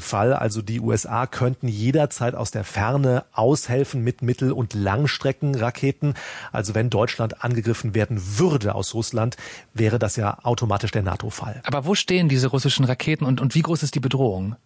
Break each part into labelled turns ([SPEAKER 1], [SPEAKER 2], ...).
[SPEAKER 1] Fall. Also die USA könnten jederzeit aus der Ferne aushelfen mit Mittel- und Langstreckenraketen. Also wenn Deutschland angegriffen werden würde aus Russland, wäre das ja automatisch der NATO-Fall.
[SPEAKER 2] Aber wo stehen diese russischen Raketen und wie groß ist die Bedrohung?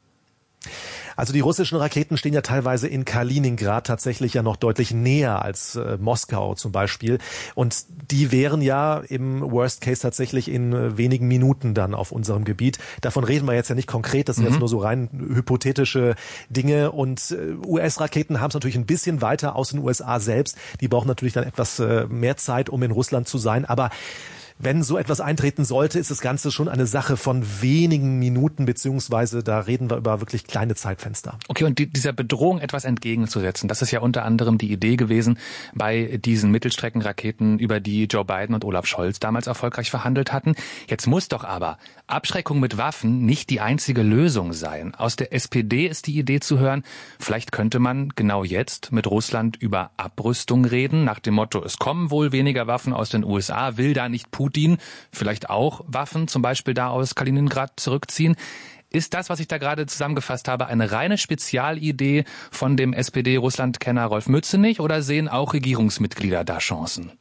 [SPEAKER 1] Also die russischen Raketen stehen ja teilweise in Kaliningrad tatsächlich ja noch deutlich näher als Moskau zum Beispiel. Und die wären ja im Worst Case tatsächlich in wenigen Minuten dann auf unserem Gebiet. Davon reden wir jetzt ja nicht konkret, das sind jetzt nur so rein hypothetische Dinge. Und US-Raketen haben es natürlich ein bisschen weiter aus den USA selbst. Die brauchen natürlich dann etwas mehr Zeit, um in Russland zu sein. Aber wenn so etwas eintreten sollte, ist das Ganze schon eine Sache von wenigen Minuten, beziehungsweise da reden wir über wirklich kleine Zeitfenster.
[SPEAKER 2] Okay, und dieser Bedrohung etwas entgegenzusetzen, das ist ja unter anderem die Idee gewesen bei diesen Mittelstreckenraketen, über die Joe Biden und Olaf Scholz damals erfolgreich verhandelt hatten. Jetzt muss doch aber Abschreckung mit Waffen nicht die einzige Lösung sein. Aus der SPD ist die Idee zu hören, vielleicht könnte man genau jetzt mit Russland über Abrüstung reden, nach dem Motto, es kommen wohl weniger Waffen aus den USA, will da nicht Putin vielleicht auch Waffen, zum Beispiel da aus Kaliningrad, zurückziehen. Ist das, was ich da gerade zusammengefasst habe, eine reine Spezialidee von dem SPD-Russland-Kenner Rolf Mützenich oder sehen auch Regierungsmitglieder da Chancen?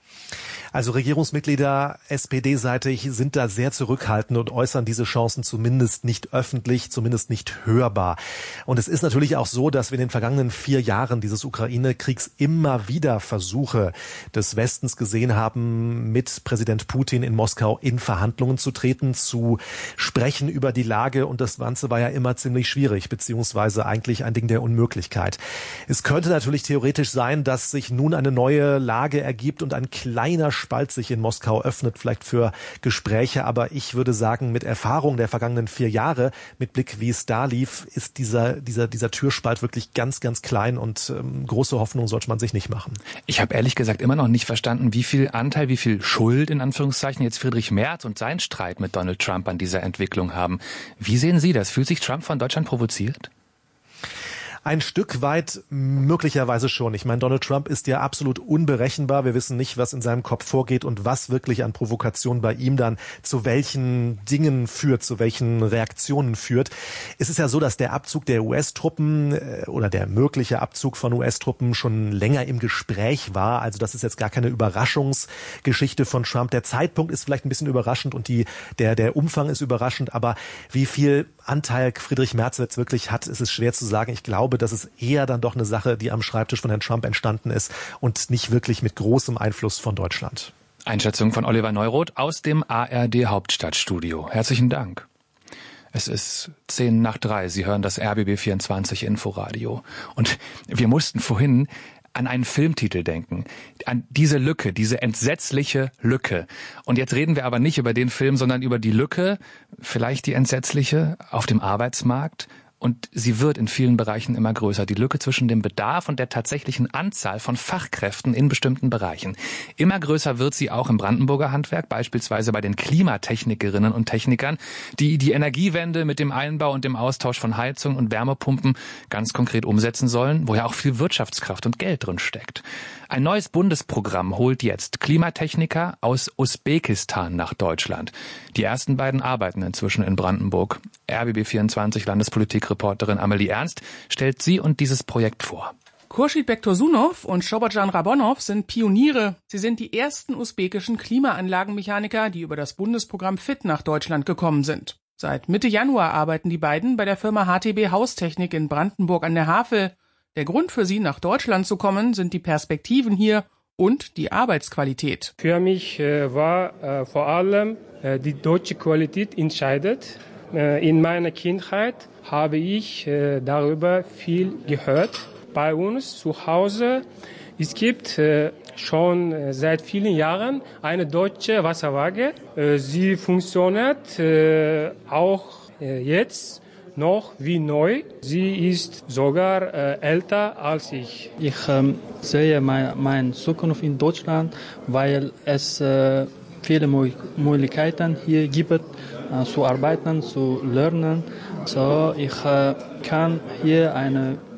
[SPEAKER 1] Also Regierungsmitglieder SPD-seitig sind da sehr zurückhaltend und äußern diese Chancen zumindest nicht öffentlich, zumindest nicht hörbar. Und es ist natürlich auch so, dass wir in den vergangenen 4 Jahren dieses Ukraine-Kriegs immer wieder Versuche des Westens gesehen haben, mit Präsident Putin in Moskau in Verhandlungen zu treten, zu sprechen über die Lage. Und das Ganze war ja immer ziemlich schwierig, beziehungsweise eigentlich ein Ding der Unmöglichkeit. Es könnte natürlich theoretisch sein, dass sich nun eine neue Lage ergibt und ein kleiner Spalt sich in Moskau öffnet, vielleicht für Gespräche. Aber ich würde sagen, mit Erfahrung der vergangenen 4 Jahre, mit Blick, wie es da lief, ist dieser Türspalt wirklich ganz, ganz klein und große Hoffnung sollte man sich nicht machen.
[SPEAKER 2] Ich habe ehrlich gesagt immer noch nicht verstanden, wie viel Anteil, wie viel Schuld in Anführungszeichen jetzt Friedrich Merz und sein Streit mit Donald Trump an dieser Entwicklung haben. Wie sehen Sie das? Fühlt sich Trump von Deutschland provoziert?
[SPEAKER 1] Ein Stück weit möglicherweise schon. Ich meine, Donald Trump ist ja absolut unberechenbar. Wir wissen nicht, was in seinem Kopf vorgeht und was wirklich an Provokation bei ihm dann zu welchen Dingen führt, zu welchen Reaktionen führt. Es ist ja so, dass der Abzug der US-Truppen oder der mögliche Abzug von US-Truppen schon länger im Gespräch war. Also das ist jetzt gar keine Überraschungsgeschichte von Trump. Der Zeitpunkt ist vielleicht ein bisschen überraschend und der Umfang ist überraschend. Aber wie viel Anteil Friedrich Merz jetzt wirklich hat, ist es schwer zu sagen. Ich glaube, das ist eher dann doch eine Sache, die am Schreibtisch von Herrn Trump entstanden ist und nicht wirklich mit großem Einfluss von Deutschland.
[SPEAKER 2] Einschätzung von Oliver Neuroth aus dem ARD Hauptstadtstudio. Herzlichen Dank. Es ist 2:10. Sie hören das RBB24 Inforadio. Und wir mussten vorhin an einen Filmtitel denken, an diese Lücke, diese entsetzliche Lücke. Und jetzt reden wir aber nicht über den Film, sondern über die Lücke, vielleicht die entsetzliche, auf dem Arbeitsmarkt. Und sie wird in vielen Bereichen immer größer. Die Lücke zwischen dem Bedarf und der tatsächlichen Anzahl von Fachkräften in bestimmten Bereichen. Immer größer wird sie auch im Brandenburger Handwerk, beispielsweise bei den Klimatechnikerinnen und Technikern, die die Energiewende mit dem Einbau und dem Austausch von Heizung und Wärmepumpen ganz konkret umsetzen sollen, wo ja auch viel Wirtschaftskraft und Geld drin steckt. Ein neues Bundesprogramm holt jetzt Klimatechniker aus Usbekistan nach Deutschland. Die ersten beiden arbeiten inzwischen in Brandenburg. RBB24 Landespolitikreporterin Amelie Ernst stellt sie und dieses Projekt vor.
[SPEAKER 3] Khurshid Bektursunov und Shobajan Rabonov sind Pioniere. Sie sind die ersten usbekischen Klimaanlagenmechaniker, die über das Bundesprogramm FIT nach Deutschland gekommen sind. Seit Mitte Januar arbeiten die beiden bei der Firma HTB Haustechnik in Brandenburg an der Havel. Der Grund für sie, nach Deutschland zu kommen, sind die Perspektiven hier und die Arbeitsqualität.
[SPEAKER 4] Für mich war vor allem die deutsche Qualität entscheidend. In meiner Kindheit habe ich darüber viel gehört. Bei uns zu Hause, es gibt schon seit vielen Jahren eine deutsche Wasserwaage. Sie funktioniert auch jetzt noch wie neu. Sie ist sogar älter als ich.
[SPEAKER 5] Ich sehe meine Zukunft in Deutschland, weil es viele Möglichkeiten hier gibt, zu arbeiten, zu lernen. So, ich kann hier eine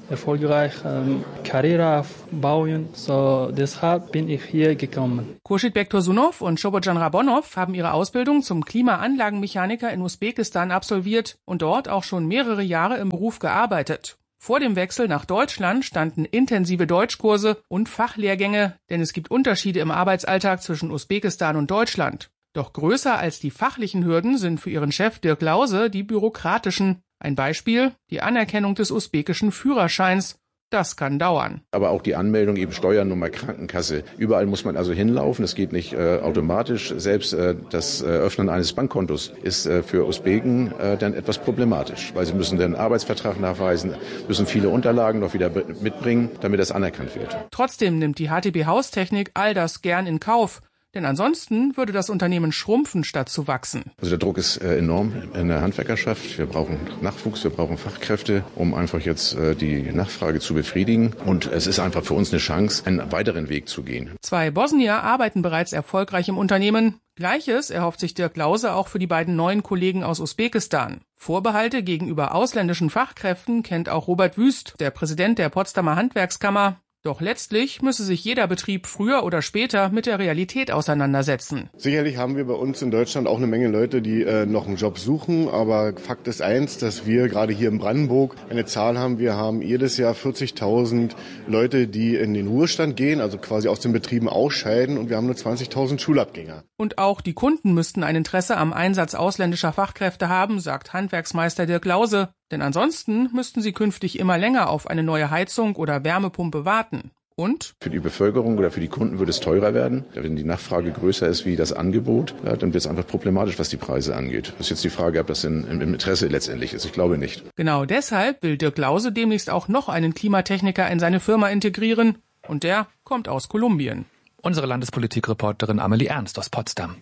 [SPEAKER 5] erfolgreich Karriere aufbauen. So, deshalb bin ich hier gekommen.
[SPEAKER 3] Khurshid Bektursunov und Shobojan Rabonov haben ihre Ausbildung zum Klimaanlagenmechaniker in Usbekistan absolviert und dort auch schon mehrere Jahre im Beruf gearbeitet. Vor dem Wechsel nach Deutschland standen intensive Deutschkurse und Fachlehrgänge, denn es gibt Unterschiede im Arbeitsalltag zwischen Usbekistan und Deutschland. Doch größer als die fachlichen Hürden sind für ihren Chef Dirk Lause die bürokratischen. Ein Beispiel: die Anerkennung des usbekischen Führerscheins. Das kann dauern.
[SPEAKER 6] Aber auch die Anmeldung, eben Steuernummer, Krankenkasse. Überall muss man also hinlaufen. Es geht nicht automatisch. Selbst das Öffnen eines Bankkontos ist für Usbeken dann etwas problematisch, weil sie müssen den Arbeitsvertrag nachweisen, müssen viele Unterlagen noch wieder mitbringen, damit das anerkannt wird.
[SPEAKER 3] Trotzdem nimmt die HTB Haustechnik all das gern in Kauf. Denn ansonsten würde das Unternehmen schrumpfen, statt zu wachsen.
[SPEAKER 6] Also der Druck ist enorm in der Handwerkerschaft. Wir brauchen Nachwuchs, wir brauchen Fachkräfte, um einfach jetzt die Nachfrage zu befriedigen. Und es ist einfach für uns eine Chance, einen weiteren Weg zu gehen.
[SPEAKER 3] 2 Bosnier arbeiten bereits erfolgreich im Unternehmen. Gleiches erhofft sich Dirk Lause auch für die beiden neuen Kollegen aus Usbekistan. Vorbehalte gegenüber ausländischen Fachkräften kennt auch Robert Wüst, der Präsident der Potsdamer Handwerkskammer. Doch letztlich müsse sich jeder Betrieb früher oder später mit der Realität auseinandersetzen.
[SPEAKER 7] Sicherlich haben wir bei uns in Deutschland auch eine Menge Leute, die noch einen Job suchen. Aber Fakt ist eins, dass wir gerade hier in Brandenburg eine Zahl haben. Wir haben jedes Jahr 40.000 Leute, die in den Ruhestand gehen, also quasi aus den Betrieben ausscheiden. Und wir haben nur 20.000 Schulabgänger.
[SPEAKER 3] Und auch die Kunden müssten ein Interesse am Einsatz ausländischer Fachkräfte haben, sagt Handwerksmeister Dirk Lause. Denn ansonsten müssten sie künftig immer länger auf eine neue Heizung oder Wärmepumpe warten. Und?
[SPEAKER 6] Für die Bevölkerung oder für die Kunden würde es teurer werden. Wenn die Nachfrage größer ist wie das Angebot, dann wird es einfach problematisch, was die Preise angeht. Das ist jetzt die Frage, ob das im Interesse letztendlich ist. Ich glaube nicht.
[SPEAKER 3] Genau deshalb will Dirk Lause demnächst auch noch einen Klimatechniker in seine Firma integrieren. Und der kommt aus Kolumbien.
[SPEAKER 2] Unsere Landespolitikreporterin Amelie Ernst aus Potsdam.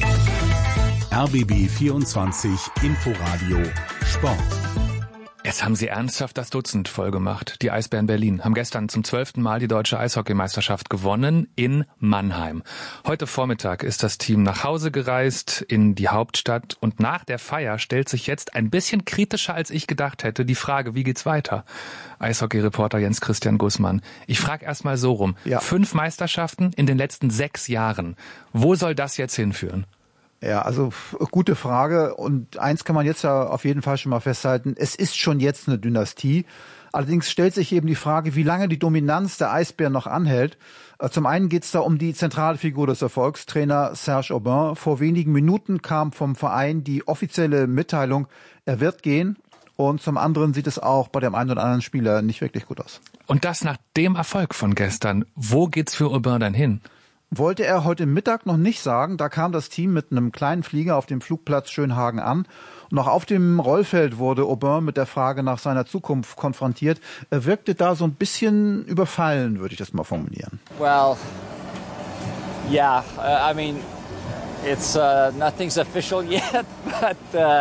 [SPEAKER 8] RBB 24 Inforadio Sport.
[SPEAKER 2] Jetzt haben sie ernsthaft das Dutzend voll gemacht. Die Eisbären Berlin haben gestern zum 12. Mal die deutsche Eishockeymeisterschaft gewonnen in Mannheim. Heute Vormittag ist das Team nach Hause gereist in die Hauptstadt und nach der Feier stellt sich jetzt ein bisschen kritischer als ich gedacht hätte die Frage, wie geht's weiter? Eishockey-Reporter Jens Christian Gussmann. Ich frage erst mal so rum. Ja. 5 Meisterschaften in den letzten 6 Jahren. Wo soll das jetzt hinführen?
[SPEAKER 9] Ja, also gute Frage. Und eins kann man jetzt ja auf jeden Fall schon mal festhalten. Es ist schon jetzt eine Dynastie. Allerdings stellt sich eben die Frage, wie lange die Dominanz der Eisbären noch anhält. Zum einen geht es da um die zentrale Figur des Erfolgs, Trainer Serge Aubin. Vor wenigen Minuten kam vom Verein die offizielle Mitteilung, er wird gehen. Und zum anderen sieht es auch bei dem einen oder anderen Spieler nicht wirklich gut aus.
[SPEAKER 2] Und das nach dem Erfolg von gestern. Wo geht's für Aubin dann hin?
[SPEAKER 9] Wollte er heute Mittag noch nicht sagen. Da kam das Team mit einem kleinen Flieger auf dem Flugplatz Schönhagen an. Und noch auf dem Rollfeld wurde Aubin mit der Frage nach seiner Zukunft konfrontiert. Er wirkte da so ein bisschen überfallen, würde ich das mal formulieren.
[SPEAKER 10] Well, yeah, I mean, it's nothing's official yet, but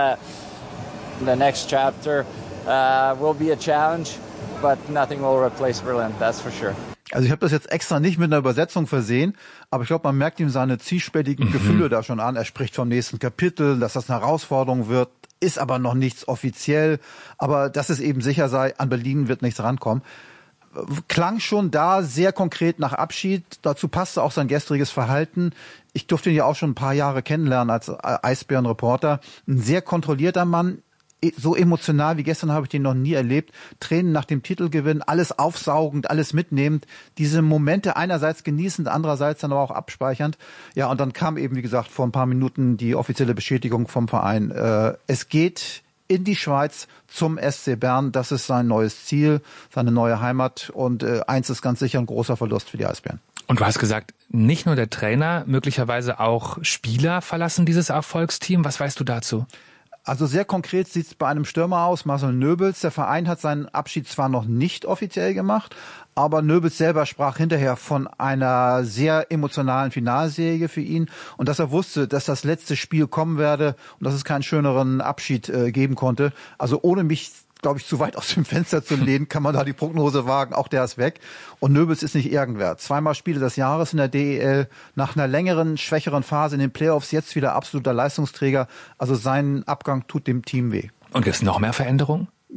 [SPEAKER 10] the next chapter will be a challenge, but nothing will replace Berlin, that's for sure.
[SPEAKER 9] Also ich habe das jetzt extra nicht mit einer Übersetzung versehen, aber ich glaube, man merkt ihm seine zwiespältigen Gefühle da schon an. Er spricht vom nächsten Kapitel, dass das eine Herausforderung wird, ist aber noch nichts offiziell. Aber dass es eben sicher sei, an Berlin wird nichts rankommen. Klang schon da sehr konkret nach Abschied. Dazu passte auch sein gestriges Verhalten. Ich durfte ihn ja auch schon ein paar Jahre kennenlernen als Eisbärenreporter. Ein sehr kontrollierter Mann. So emotional wie gestern habe ich den noch nie erlebt. Tränen nach dem Titelgewinn, alles aufsaugend, alles mitnehmend. Diese Momente einerseits genießend, andererseits dann aber auch abspeichernd. Ja, und dann kam eben, wie gesagt, vor ein paar Minuten die offizielle Bestätigung vom Verein. Es geht in die Schweiz zum SC Bern. Das ist sein neues Ziel, seine neue Heimat. Und eins ist ganz sicher ein großer Verlust für die Eisbären.
[SPEAKER 2] Und du hast gesagt, nicht nur der Trainer, möglicherweise auch Spieler verlassen dieses Erfolgsteam. Was weißt du dazu?
[SPEAKER 9] Also sehr konkret sieht es bei einem Stürmer aus, Marcel Nöbels. Der Verein hat seinen Abschied zwar noch nicht offiziell gemacht, aber Nöbels selber sprach hinterher von einer sehr emotionalen Finalserie für ihn und dass er wusste, dass das letzte Spiel kommen werde und dass es keinen schöneren Abschied geben konnte. Also ohne mich, glaube ich, zu weit aus dem Fenster zu lehnen, kann man da die Prognose wagen, auch der ist weg. Und Nöbels ist nicht irgendwer. 2-mal Spieler des Jahres in der DEL, nach einer längeren, schwächeren Phase in den Playoffs jetzt wieder absoluter Leistungsträger. Also sein Abgang tut dem Team weh.
[SPEAKER 2] Und gibt es noch mehr Veränderungen?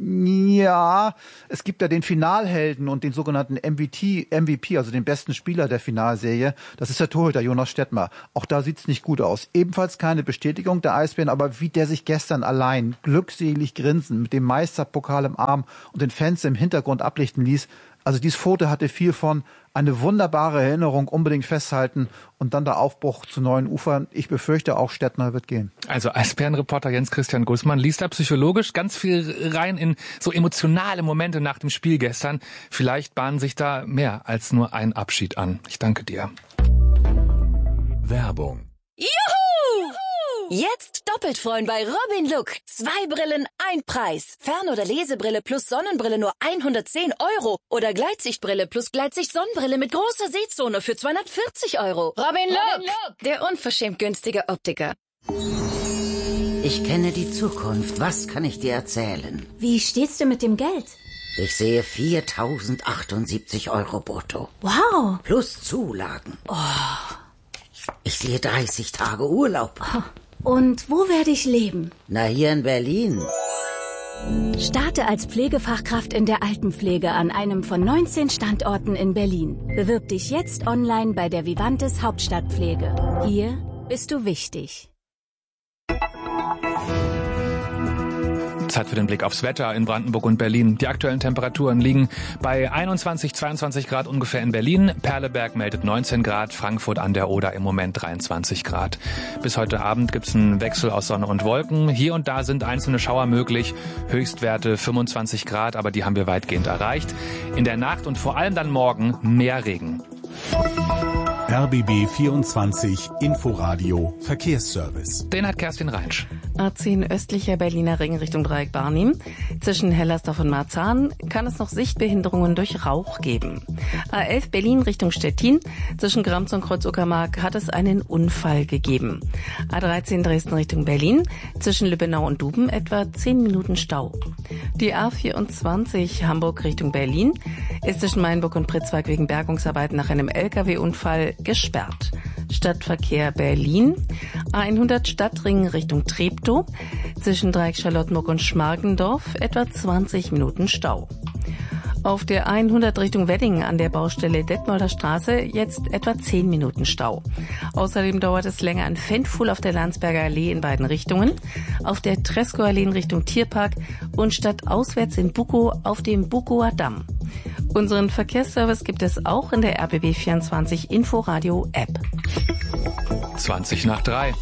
[SPEAKER 9] Ja, es gibt ja den Finalhelden und den sogenannten MVP, also den besten Spieler der Finalserie. Das ist der Torhüter Jonas Stettmer. Auch da sieht's nicht gut aus. Ebenfalls keine Bestätigung der Eisbären, aber wie der sich gestern allein glückselig grinsend mit dem Meisterpokal im Arm und den Fans im Hintergrund ablichten ließ. Also dieses Foto hatte viel von eine wunderbare Erinnerung, unbedingt festhalten und dann der Aufbruch zu neuen Ufern. Ich befürchte auch, Stettner wird gehen.
[SPEAKER 2] Also Eisbärenreporter Jens-Christian Gußmann liest da psychologisch ganz viel rein in so emotionale Momente nach dem Spiel gestern. Vielleicht bahnen sich da mehr als nur ein Abschied an. Ich danke dir.
[SPEAKER 8] Werbung.
[SPEAKER 11] Juhu! Jetzt doppelt freuen bei Robin Look. 2 Brillen, 1 Preis. Fern- oder Lesebrille plus Sonnenbrille nur 110 € oder Gleitsichtbrille plus Gleitsicht-Sonnenbrille mit großer Sehzone für 240 €. Robin Look, der unverschämt günstige Optiker.
[SPEAKER 12] Ich kenne die Zukunft. Was kann ich dir erzählen?
[SPEAKER 13] Wie steht's dir mit dem Geld?
[SPEAKER 12] Ich sehe 4.078 € brutto.
[SPEAKER 13] Wow.
[SPEAKER 12] Plus Zulagen.
[SPEAKER 13] Oh.
[SPEAKER 12] Ich sehe 30 Tage Urlaub.
[SPEAKER 13] Und wo werde ich leben?
[SPEAKER 12] Na, hier in Berlin.
[SPEAKER 13] Starte als Pflegefachkraft in der Altenpflege an einem von 19 Standorten in Berlin. Bewirb dich jetzt online bei der Vivantes Hauptstadtpflege. Hier bist du wichtig.
[SPEAKER 2] Zeit für den Blick aufs Wetter in Brandenburg und Berlin. Die aktuellen Temperaturen liegen bei 21, 22 Grad ungefähr in Berlin. Perleberg meldet 19 Grad, Frankfurt an der Oder im Moment 23 Grad. Bis heute Abend gibt's einen Wechsel aus Sonne und Wolken. Hier und da sind einzelne Schauer möglich. Höchstwerte 25 Grad, aber die haben wir weitgehend erreicht. In der Nacht und vor allem dann morgen mehr Regen.
[SPEAKER 8] RBB 24 Inforadio Verkehrsservice.
[SPEAKER 2] Den hat Kerstin Reinsch.
[SPEAKER 14] A10 östlicher Berliner Ring Richtung Dreieck Barnim. Zwischen Hellersdorf und Marzahn kann es noch Sichtbehinderungen durch Rauch geben. A11 Berlin Richtung Stettin. Zwischen Grams und Kreuz-Uckermark hat es einen Unfall gegeben. A13 Dresden Richtung Berlin. Zwischen Lübbenau und Duben etwa 10 Minuten Stau. Die A24 Hamburg Richtung Berlin ist zwischen Mainburg und Pritzwalk wegen Bergungsarbeiten nach einem LKW-Unfall gesperrt. Stadtverkehr Berlin. A100 Stadtring Richtung Treptow. Zwischen Dreieck Charlottenburg und Schmargendorf etwa 20 Minuten Stau. Auf der A100 Richtung Wedding an der Baustelle Detmolder Straße jetzt etwa 10 Minuten Stau. Außerdem dauert es länger an Fenfuhl auf der Landsberger Allee in beiden Richtungen, auf der Treskower Allee in Richtung Tierpark und stadtauswärts in Bukow auf dem Bukower Damm. Unseren Verkehrsservice gibt es auch in der RBB 24 Inforadio App.
[SPEAKER 2] 20 nach 3.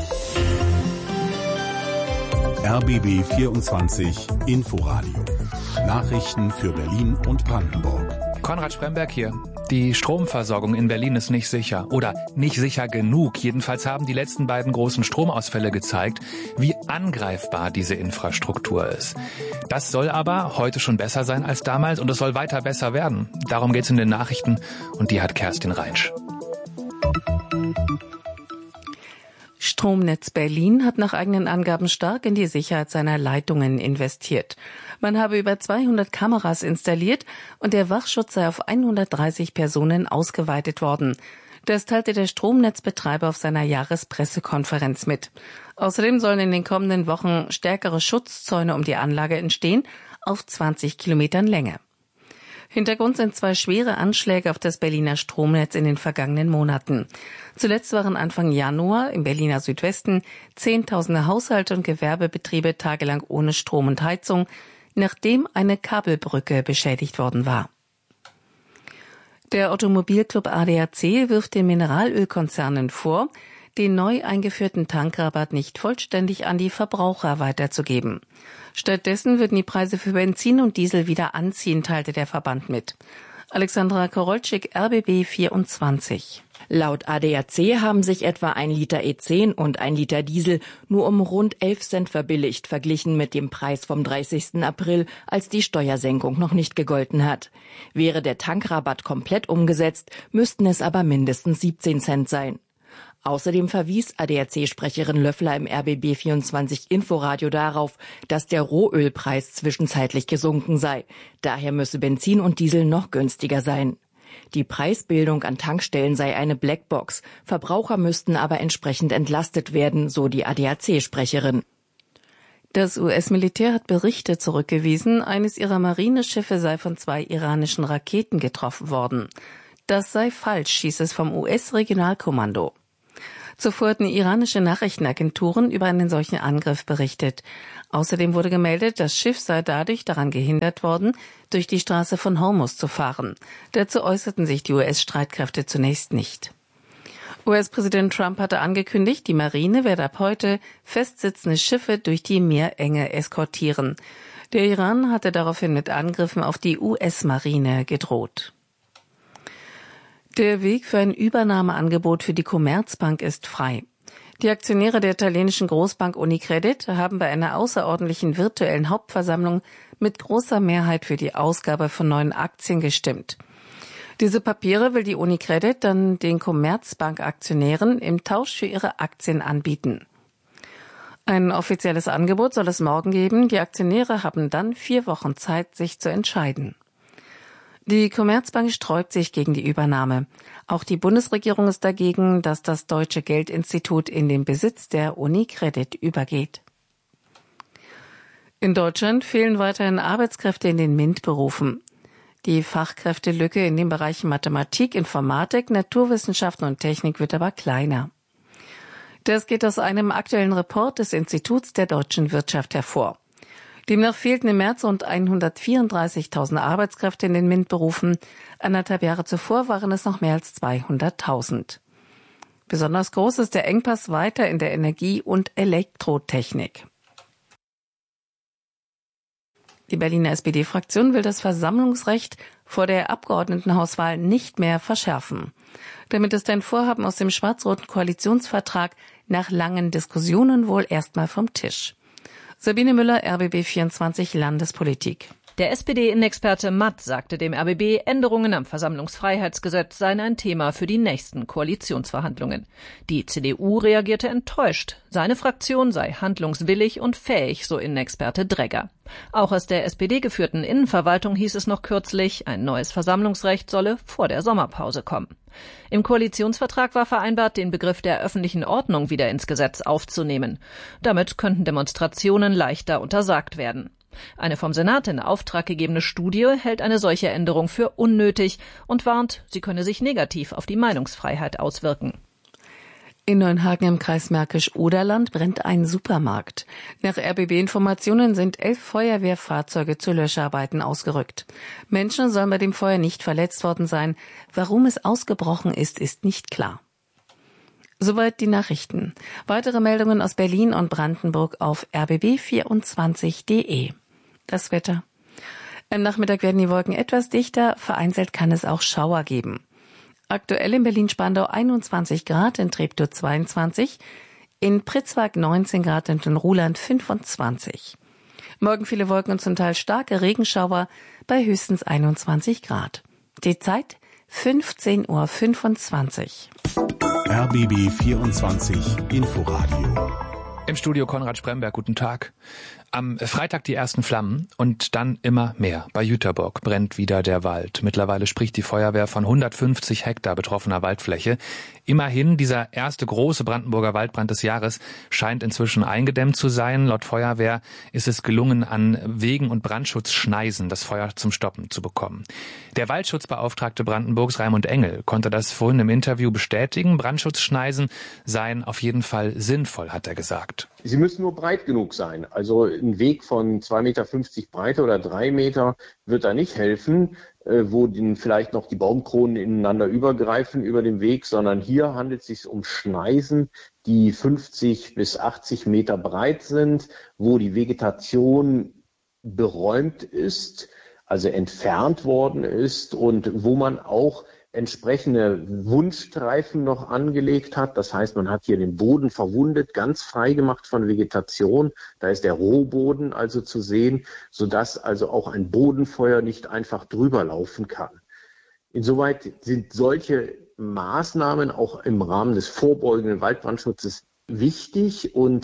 [SPEAKER 8] RBB 24 Inforadio. Nachrichten für Berlin und Brandenburg.
[SPEAKER 2] Konrad Spremberg hier. Die Stromversorgung in Berlin ist nicht sicher oder nicht sicher genug. Jedenfalls haben die letzten beiden großen Stromausfälle gezeigt, wie angreifbar diese Infrastruktur ist. Das soll aber heute schon besser sein als damals und es soll weiter besser werden. Darum geht's in den Nachrichten und die hat Kerstin Reinsch.
[SPEAKER 14] Stromnetz Berlin hat nach eigenen Angaben stark in die Sicherheit seiner Leitungen investiert. Man habe über 200 Kameras installiert und der Wachschutz sei auf 130 Personen ausgeweitet worden. Das teilte der Stromnetzbetreiber auf seiner Jahrespressekonferenz mit. Außerdem sollen in den kommenden Wochen stärkere Schutzzäune um die Anlage entstehen, auf 20 Kilometern Länge. Hintergrund sind 2 schwere Anschläge auf das Berliner Stromnetz in den vergangenen Monaten. Zuletzt waren Anfang Januar im Berliner Südwesten Zehntausende Haushalte und Gewerbebetriebe tagelang ohne Strom und Heizung, nachdem eine Kabelbrücke beschädigt worden war. Der Automobilclub ADAC wirft den Mineralölkonzernen vor, den neu eingeführten Tankrabatt nicht vollständig an die Verbraucher weiterzugeben. Stattdessen würden die Preise für Benzin und Diesel wieder anziehen, teilte der Verband mit. Alexandra Korolczyk, RBB 24.
[SPEAKER 15] Laut ADAC haben sich etwa 1 Liter E10 und 1 Liter Diesel nur um rund 11 Cent verbilligt, verglichen mit dem Preis vom 30. April, als die Steuersenkung noch nicht gegolten hat. Wäre der Tankrabatt komplett umgesetzt, müssten es aber mindestens 17 Cent sein. Außerdem verwies ADAC-Sprecherin Löffler im RBB 24 Inforadio darauf, dass der Rohölpreis zwischenzeitlich gesunken sei. Daher müsse Benzin und Diesel noch günstiger sein. Die Preisbildung an Tankstellen sei eine Blackbox. Verbraucher müssten aber entsprechend entlastet werden, so die ADAC-Sprecherin.
[SPEAKER 14] Das US-Militär hat Berichte zurückgewiesen, eines ihrer Marineschiffe sei von 2 iranischen Raketen getroffen worden. Das sei falsch, hieß es vom US-Regionalkommando. Zuvor hatten iranische Nachrichtenagenturen über einen solchen Angriff berichtet. Außerdem wurde gemeldet, das Schiff sei dadurch daran gehindert worden, durch die Straße von Hormuz zu fahren. Dazu äußerten sich die US-Streitkräfte zunächst nicht. US-Präsident Trump hatte angekündigt, die Marine werde ab heute festsitzende Schiffe durch die Meerenge eskortieren. Der Iran hatte daraufhin mit Angriffen auf die US-Marine gedroht. Der Weg für ein Übernahmeangebot für die Commerzbank ist frei. Die Aktionäre der italienischen Großbank Unicredit haben bei einer außerordentlichen virtuellen Hauptversammlung mit großer Mehrheit für die Ausgabe von neuen Aktien gestimmt. Diese Papiere will die Unicredit dann den Commerzbank-Aktionären im Tausch für ihre Aktien anbieten. Ein offizielles Angebot soll es morgen geben. Die Aktionäre haben dann 4 Wochen Zeit, sich zu entscheiden. Die Commerzbank sträubt sich gegen die Übernahme. Auch die Bundesregierung ist dagegen, dass das Deutsche Geldinstitut in den Besitz der Unicredit übergeht. In Deutschland fehlen weiterhin Arbeitskräfte in den MINT-Berufen. Die Fachkräftelücke in den Bereichen Mathematik, Informatik, Naturwissenschaften und Technik wird aber kleiner. Das geht aus einem aktuellen Report des Instituts der deutschen Wirtschaft hervor. Demnach fehlten im März rund 134.000 Arbeitskräfte in den MINT-Berufen. 1,5 Jahre zuvor waren es noch mehr als 200.000. Besonders groß ist der Engpass weiter in der Energie- und Elektrotechnik. Die Berliner SPD-Fraktion will das Versammlungsrecht vor der Abgeordnetenhauswahl nicht mehr verschärfen. Damit ist ein Vorhaben aus dem schwarz-roten Koalitionsvertrag nach langen Diskussionen wohl erstmal vom Tisch. Sabine Müller, RBB 24 Landespolitik.
[SPEAKER 16] Der SPD-Innenexperte Matt sagte dem RBB, Änderungen am Versammlungsfreiheitsgesetz seien ein Thema für die nächsten Koalitionsverhandlungen. Die CDU reagierte enttäuscht. Seine Fraktion sei handlungswillig und fähig, so Innenexperte Dregger. Auch aus der SPD-geführten Innenverwaltung hieß es noch kürzlich, ein neues Versammlungsrecht solle vor der Sommerpause kommen. Im Koalitionsvertrag war vereinbart, den Begriff der öffentlichen Ordnung wieder ins Gesetz aufzunehmen. Damit könnten Demonstrationen leichter untersagt werden. Eine vom Senat in Auftrag gegebene Studie hält eine solche Änderung für unnötig und warnt, sie könne sich negativ auf die Meinungsfreiheit auswirken.
[SPEAKER 14] In Neuenhagen im Kreis Märkisch-Oderland brennt ein Supermarkt. Nach RBB-Informationen sind 11 Feuerwehrfahrzeuge zu Löscharbeiten ausgerückt. Menschen sollen bei dem Feuer nicht verletzt worden sein. Warum es ausgebrochen ist, ist nicht klar. Soweit die Nachrichten. Weitere Meldungen aus Berlin und Brandenburg auf rbb24.de. Das Wetter. Am Nachmittag werden die Wolken etwas dichter, vereinzelt kann es auch Schauer geben. Aktuell in Berlin-Spandau 21 Grad, in Treptow 22, in Pritzwalk 19 Grad und in Ruhland 25. Morgen viele Wolken und zum Teil starke Regenschauer bei höchstens 21 Grad. Die Zeit 15:25 Uhr.
[SPEAKER 8] RBB 24 Inforadio.
[SPEAKER 2] Im Studio Konrad Spremberg, guten Tag. Am Freitag die ersten Flammen und dann immer mehr. Bei Jüterbock brennt wieder der Wald. Mittlerweile spricht die Feuerwehr von 150 Hektar betroffener Waldfläche. Immerhin, dieser erste große Brandenburger Waldbrand des Jahres scheint inzwischen eingedämmt zu sein. Laut Feuerwehr ist es gelungen, an Wegen- und Brandschutzschneisen das Feuer zum Stoppen zu bekommen. Der Waldschutzbeauftragte Brandenburgs, Raimund Engel, konnte das vorhin im Interview bestätigen. Brandschutzschneisen seien auf jeden Fall sinnvoll, hat er gesagt.
[SPEAKER 17] Sie müssen nur breit genug sein. Also ein Weg von 2,50 Meter Breite oder 3 Meter wird da nicht helfen, wo vielleicht noch die Baumkronen ineinander übergreifen über den Weg, sondern hier handelt es sich um Schneisen, die 50 bis 80 Meter breit sind, wo die Vegetation beräumt ist, also entfernt worden ist und wo man auch entsprechende Wundstreifen noch angelegt hat. Das heißt, man hat hier den Boden verwundet, ganz frei gemacht von Vegetation. Da ist der Rohboden also zu sehen, sodass also auch ein Bodenfeuer nicht einfach drüber laufen kann. Insoweit sind solche Maßnahmen auch im Rahmen des vorbeugenden Waldbrandschutzes wichtig und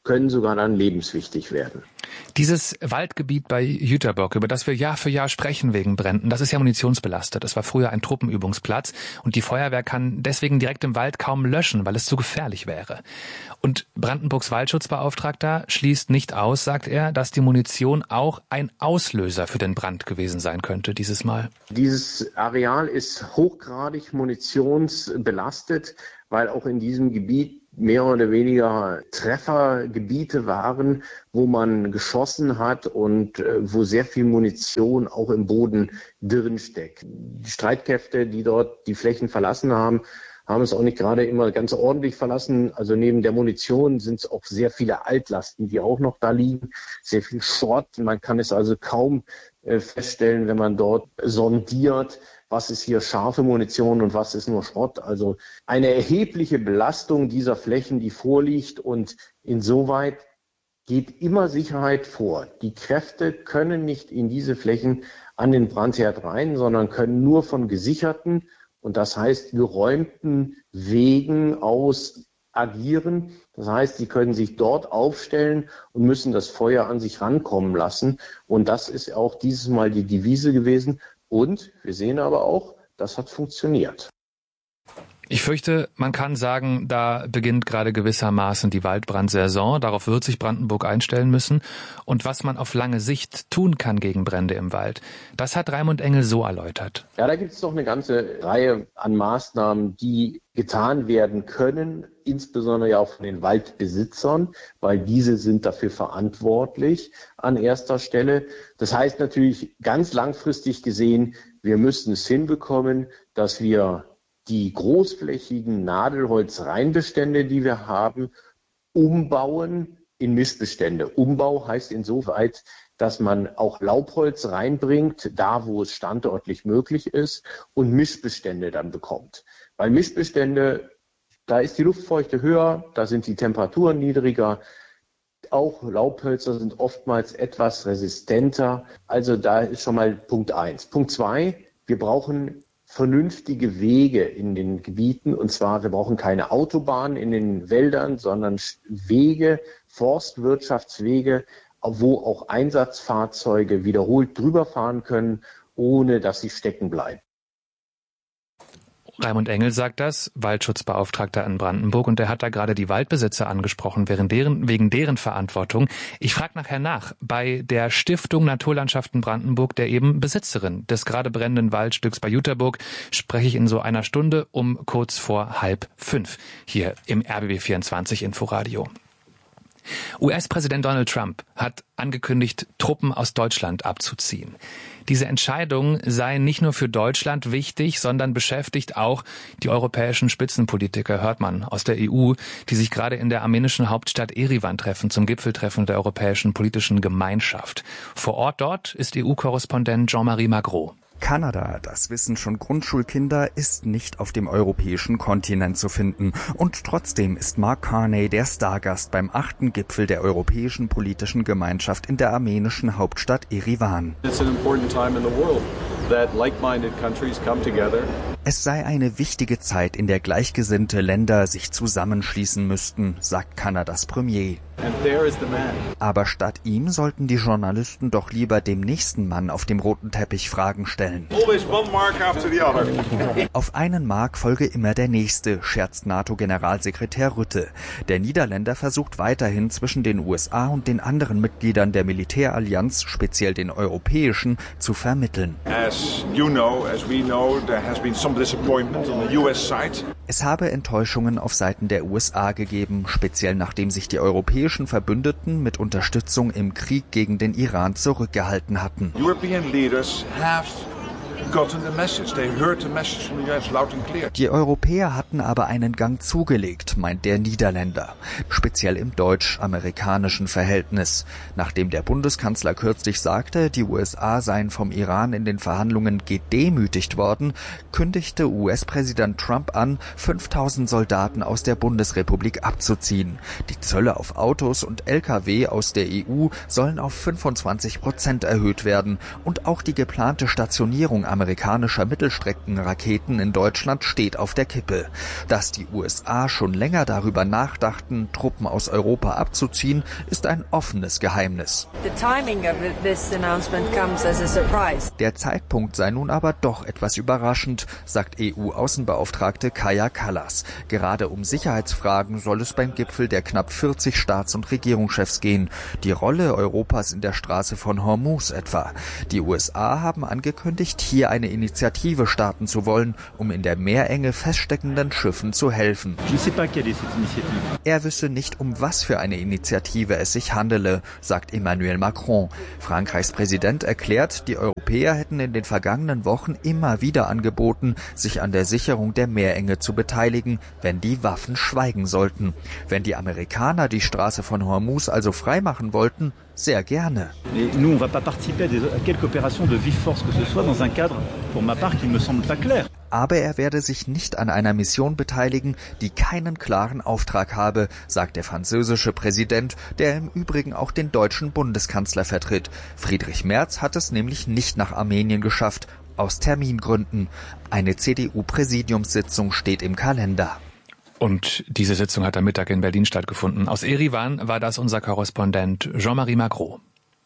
[SPEAKER 17] können sogar dann lebenswichtig werden.
[SPEAKER 2] Dieses Waldgebiet bei Jüterbock, über das wir Jahr für Jahr sprechen wegen Bränden, das ist ja munitionsbelastet. Es war früher ein Truppenübungsplatz und die Feuerwehr kann deswegen direkt im Wald kaum löschen, weil es zu gefährlich wäre. Und Brandenburgs Waldschutzbeauftragter schließt nicht aus, sagt er, dass die Munition auch ein Auslöser für den Brand gewesen sein könnte dieses Mal.
[SPEAKER 17] Dieses Areal ist hochgradig munitionsbelastet, weil auch in diesem Gebiet mehr oder weniger Treffergebiete waren, wo man geschossen hat und wo sehr viel Munition auch im Boden drinsteckt. Die Streitkräfte, die dort die Flächen verlassen haben, haben es auch nicht gerade immer ganz ordentlich verlassen. Also neben der Munition sind es auch sehr viele Altlasten, die auch noch da liegen. Sehr viel Schrott. Man kann es also kaum feststellen, wenn man dort sondiert, was ist hier scharfe Munition und was ist nur Schrott. Also eine erhebliche Belastung dieser Flächen, die vorliegt, und insoweit geht immer Sicherheit vor. Die Kräfte können nicht in diese Flächen an den Brandherd rein, sondern können nur von gesicherten, und das heißt geräumten Wegen aus agieren. Das heißt, sie können sich dort aufstellen und müssen das Feuer an sich rankommen lassen. Und das ist auch dieses Mal die Devise gewesen. Und wir sehen aber auch, das hat funktioniert.
[SPEAKER 2] Ich fürchte, man kann sagen, da beginnt gerade gewissermaßen die Waldbrandsaison. Darauf wird sich Brandenburg einstellen müssen. Und was man auf lange Sicht tun kann gegen Brände im Wald, das hat Raimund Engel so erläutert.
[SPEAKER 17] Ja, da gibt es doch eine ganze Reihe an Maßnahmen, die getan werden können, insbesondere ja auch von den Waldbesitzern, weil diese sind dafür verantwortlich an erster Stelle. Das heißt natürlich ganz langfristig gesehen, wir müssen es hinbekommen, dass wir die großflächigen Nadelholzreinbestände, die wir haben, umbauen in Mischbestände. Umbau heißt insoweit, dass man auch Laubholz reinbringt, da wo es standortlich möglich ist, und Mischbestände dann bekommt. Weil Mischbestände, da ist die Luftfeuchte höher, da sind die Temperaturen niedriger. Auch Laubhölzer sind oftmals etwas resistenter. Also da ist schon mal Punkt 1. Punkt 2, wir brauchen vernünftige Wege in den Gebieten, und zwar, wir brauchen keine Autobahnen in den Wäldern, sondern Wege, Forstwirtschaftswege, wo auch Einsatzfahrzeuge wiederholt drüber fahren können, ohne dass sie stecken bleiben.
[SPEAKER 2] Raimund Engel sagt das, Waldschutzbeauftragter in Brandenburg, und er hat da gerade die Waldbesitzer angesprochen, wegen deren Verantwortung. Ich frage nachher nach, bei der Stiftung Naturlandschaften Brandenburg, der eben Besitzerin des gerade brennenden Waldstücks bei Jüterbock, spreche ich in so einer Stunde um kurz vor 4:30 hier im RBB24 Inforadio. US-Präsident Donald Trump hat angekündigt, Truppen aus Deutschland abzuziehen. Diese Entscheidung sei nicht nur für Deutschland wichtig, sondern beschäftigt auch die europäischen Spitzenpolitiker, hört man, aus der EU, die sich gerade in der armenischen Hauptstadt Erivan treffen, zum Gipfeltreffen der Europäischen Politischen Gemeinschaft. Vor Ort dort ist EU-Korrespondent Jean-Marie Magro.
[SPEAKER 18] Kanada, das wissen schon Grundschulkinder, ist nicht auf dem europäischen Kontinent zu finden. Und trotzdem ist Mark Carney der Stargast beim 8. Gipfel der Europäischen Politischen Gemeinschaft in der armenischen Hauptstadt Erivan. Es sei eine wichtige Zeit, in der gleichgesinnte Länder sich zusammenschließen müssten, sagt Kanadas Premier. Aber statt ihm sollten die Journalisten doch lieber dem nächsten Mann auf dem roten Teppich Fragen stellen. Auf einen Mark folge immer der nächste, scherzt NATO-Generalsekretär Rutte. Der Niederländer versucht weiterhin zwischen den USA und den anderen Mitgliedern der Militärallianz, speziell den europäischen, zu vermitteln. Es habe Enttäuschungen auf Seiten der USA gegeben, speziell nachdem sich die europäischen Verbündeten mit Unterstützung im Krieg gegen den Iran zurückgehalten hatten. Die Europäer hatten aber einen Gang zugelegt, meint der Niederländer, speziell im deutsch-amerikanischen Verhältnis. Nachdem der Bundeskanzler kürzlich sagte, die USA seien vom Iran in den Verhandlungen gedemütigt worden, kündigte US-Präsident Trump an, 5000 Soldaten aus der Bundesrepublik abzuziehen. Die Zölle auf Autos und Lkw aus der EU sollen auf 25% erhöht werden und auch die geplante Stationierung amerikanischer Mittelstreckenraketen in Deutschland steht auf der Kippe. Dass die USA schon länger darüber nachdachten, Truppen aus Europa abzuziehen, ist ein offenes Geheimnis. Der Zeitpunkt sei nun aber doch etwas überraschend, sagt EU-Außenbeauftragte Kaja Kallas. Gerade um Sicherheitsfragen soll es beim Gipfel der knapp 40 Staats- und Regierungschefs gehen. Die Rolle Europas in der Straße von Hormuz etwa. Die USA haben angekündigt, hier eine Initiative starten zu wollen, um in der Meerenge feststeckenden Schiffen zu helfen. Er wisse nicht, um was für eine Initiative es sich handele, sagt Emmanuel Macron. Frankreichs Präsident erklärt, die Europäer hätten in den vergangenen Wochen immer wieder angeboten, sich an der Sicherung der Meerenge zu beteiligen, wenn die Waffen schweigen sollten. Wenn die Amerikaner die Straße von Hormuz also freimachen wollten, sehr gerne.
[SPEAKER 19] Nous, on va pas participer à quelque opération de vive force que ce soit dans un cadre, pour ma part, qui me semble pas clair.
[SPEAKER 18] Aber er werde sich nicht an einer Mission beteiligen, die keinen klaren Auftrag habe, sagt der französische Präsident, der im Übrigen auch den deutschen Bundeskanzler vertritt. Friedrich Merz hat es nämlich nicht nach Armenien geschafft, aus Termingründen. Eine CDU-Präsidiumssitzung steht im Kalender.
[SPEAKER 2] Und diese Sitzung hat am Mittag in Berlin stattgefunden. Aus Erivan war das unser Korrespondent Jean-Marie Magro.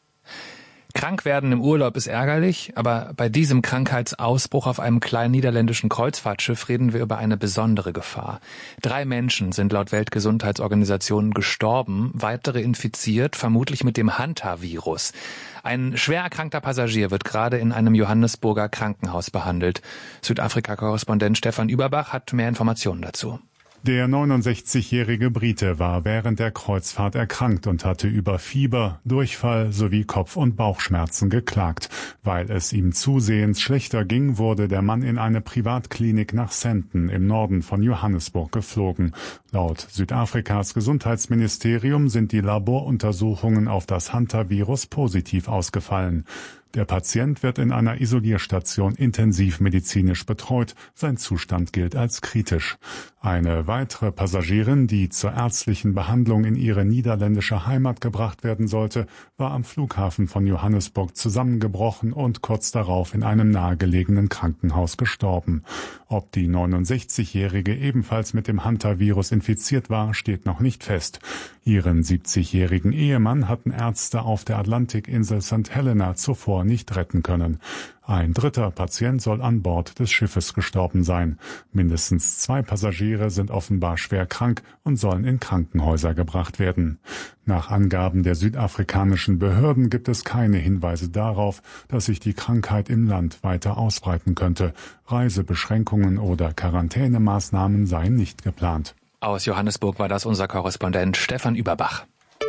[SPEAKER 2] Krank werden im Urlaub ist ärgerlich, aber bei diesem Krankheitsausbruch auf einem kleinen niederländischen Kreuzfahrtschiff reden wir über eine besondere Gefahr. 3 Menschen sind laut Weltgesundheitsorganisation gestorben, weitere infiziert, vermutlich mit dem Hantavirus. Ein schwer erkrankter Passagier wird gerade in einem Johannesburger Krankenhaus behandelt. Südafrika-Korrespondent Stefan Überbach hat mehr Informationen dazu.
[SPEAKER 20] Der 69-jährige Brite war während der Kreuzfahrt erkrankt und hatte über Fieber, Durchfall sowie Kopf- und Bauchschmerzen geklagt. Weil es ihm zusehends schlechter ging, wurde der Mann in eine Privatklinik nach Sandton im Norden von Johannesburg geflogen. Laut Südafrikas Gesundheitsministerium sind die Laboruntersuchungen auf das Hantavirus positiv ausgefallen. Der Patient wird in einer Isolierstation intensivmedizinisch betreut. Sein Zustand gilt als kritisch. Eine weitere Passagierin, die zur ärztlichen Behandlung in ihre niederländische Heimat gebracht werden sollte, war am Flughafen von Johannesburg zusammengebrochen und kurz darauf in einem nahegelegenen Krankenhaus gestorben. Ob die 69-Jährige ebenfalls mit dem Hantavirus infiziert war, steht noch nicht fest. Ihren 70-jährigen Ehemann hatten Ärzte auf der Atlantikinsel St. Helena zuvor nicht retten können. Ein dritter Patient soll an Bord des Schiffes gestorben sein. Mindestens 2 Passagiere sind offenbar schwer krank und sollen in Krankenhäuser gebracht werden. Nach Angaben der südafrikanischen Behörden gibt es keine Hinweise darauf, dass sich die Krankheit im Land weiter ausbreiten könnte. Reisebeschränkungen oder Quarantänemaßnahmen seien nicht geplant.
[SPEAKER 2] Aus Johannesburg war das unser Korrespondent Stefan Überbach.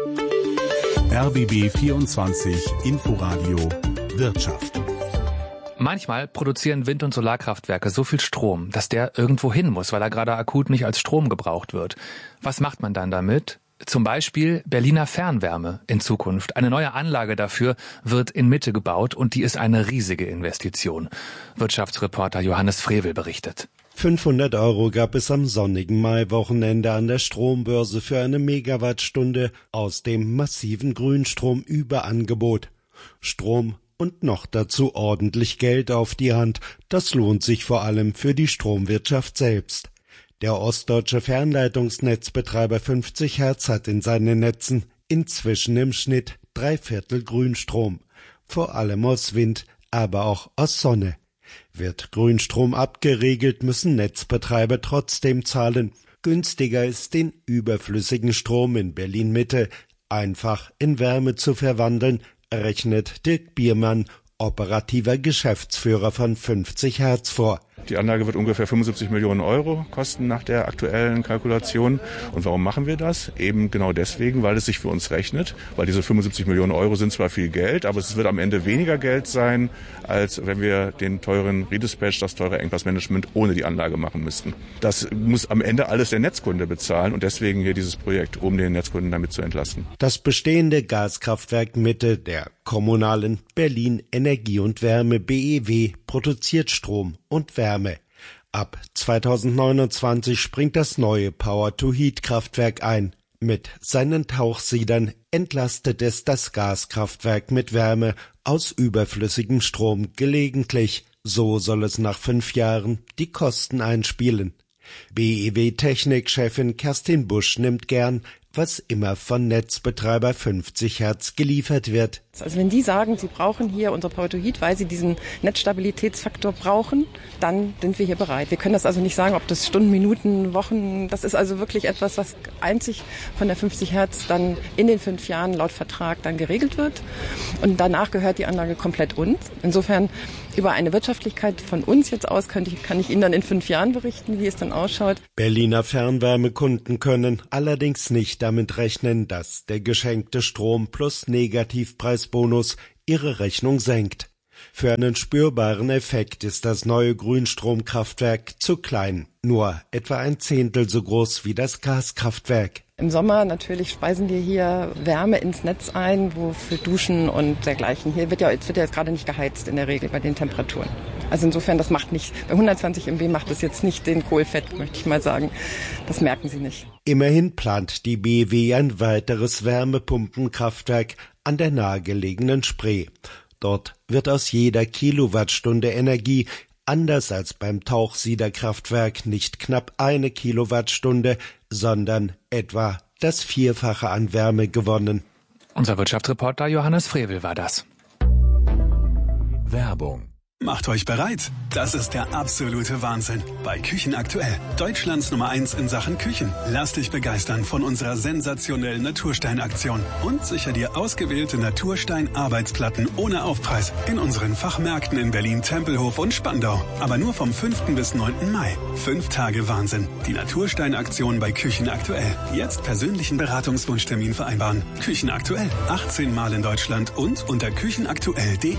[SPEAKER 8] RBB 24 Inforadio Wirtschaft.
[SPEAKER 2] Manchmal produzieren Wind- und Solarkraftwerke so viel Strom, dass der irgendwo hin muss, weil er gerade akut nicht als Strom gebraucht wird. Was macht man dann damit? Zum Beispiel Berliner Fernwärme in Zukunft. Eine neue Anlage dafür wird in Mitte gebaut und die ist eine riesige Investition. Wirtschaftsreporter Johannes Frevel berichtet.
[SPEAKER 21] 500 € gab es am sonnigen Maiwochenende an der Strombörse für eine Megawattstunde aus dem massiven Grünstromüberangebot. Strom und noch dazu ordentlich Geld auf die Hand. Das lohnt sich vor allem für die Stromwirtschaft selbst. Der ostdeutsche Fernleitungsnetzbetreiber 50 Hertz hat in seinen Netzen inzwischen im Schnitt 3/4 Grünstrom. Vor allem aus Wind, aber auch aus Sonne. Wird Grünstrom abgeregelt, müssen Netzbetreiber trotzdem zahlen. Günstiger ist, den überflüssigen Strom in Berlin-Mitte einfach in Wärme zu verwandeln, rechnet Dirk Biermann, operativer Geschäftsführer von 50 Hertz vor.
[SPEAKER 22] Die Anlage wird ungefähr 75 Millionen € kosten nach der aktuellen Kalkulation. Und warum machen wir das? Eben genau deswegen, weil es sich für uns rechnet. Weil diese 75 Millionen € sind zwar viel Geld, aber es wird am Ende weniger Geld sein, als wenn wir den teuren Redispatch, das teure Engpassmanagement ohne die Anlage machen müssten. Das muss am Ende alles der Netzkunde bezahlen und deswegen hier dieses Projekt, um den Netzkunden damit zu entlasten.
[SPEAKER 21] Das bestehende Gaskraftwerk Mitte der kommunalen Berlin Energie und Wärme BEW produziert Strom und Wärme. Ab 2029 springt das neue Power-to-Heat-Kraftwerk ein. Mit seinen Tauchsiedern entlastet es das Gaskraftwerk mit Wärme aus überflüssigem Strom gelegentlich. So soll es nach 5 Jahren die Kosten einspielen. BEW-Technik-Chefin Kerstin Busch nimmt gern, was immer von Netzbetreiber 50 Hertz geliefert wird.
[SPEAKER 1] Also wenn die sagen, sie brauchen hier unser Protoid, weil sie diesen Netzstabilitätsfaktor brauchen, dann sind wir hier bereit. Wir können das also nicht sagen, ob das Stunden, Minuten, Wochen, das ist also wirklich etwas, was einzig von der 50 Hertz dann in den 5 Jahren laut Vertrag dann geregelt wird. Und danach gehört die Anlage komplett uns. Insofern über eine Wirtschaftlichkeit von uns jetzt aus kann ich Ihnen dann in 5 Jahren berichten, wie es dann ausschaut.
[SPEAKER 21] Berliner Fernwärmekunden können allerdings nicht damit rechnen, dass der geschenkte Strom plus Negativpreisbonus ihre Rechnung senkt. Für einen spürbaren Effekt ist das neue Grünstromkraftwerk zu klein, nur etwa 1/10 so groß wie das Gaskraftwerk.
[SPEAKER 1] Im Sommer natürlich speisen wir hier Wärme ins Netz ein, wo für Duschen und dergleichen. Hier wird ja jetzt gerade nicht geheizt in der Regel bei den Temperaturen. Also insofern, das macht nicht, bei 120 MW macht das jetzt nicht den Kohl fett, möchte ich mal sagen. Das merken Sie nicht.
[SPEAKER 21] Immerhin plant die BEW ein weiteres Wärmepumpenkraftwerk an der nahegelegenen Spree. Dort wird aus jeder Kilowattstunde Energie, anders als beim Tauchsiederkraftwerk, nicht knapp 1 Kilowattstunde, sondern etwa das 4-fache an Wärme gewonnen.
[SPEAKER 2] Unser Wirtschaftsreporter Johannes Frevel war das.
[SPEAKER 8] Werbung. Macht euch bereit. Das ist der absolute Wahnsinn. Bei Küchen aktuell. Deutschlands Nummer 1 in Sachen Küchen. Lass dich begeistern von unserer sensationellen Naturstein-Aktion. Und sicher dir ausgewählte Naturstein-Arbeitsplatten ohne Aufpreis in unseren Fachmärkten in Berlin, Tempelhof und Spandau. Aber nur vom 5. bis 9. Mai. 5 Tage Wahnsinn. Die Naturstein-Aktion bei Küchen aktuell. Jetzt persönlichen Beratungswunschtermin vereinbaren. Küchen aktuell. 18 Mal in Deutschland und unter küchenaktuell.de.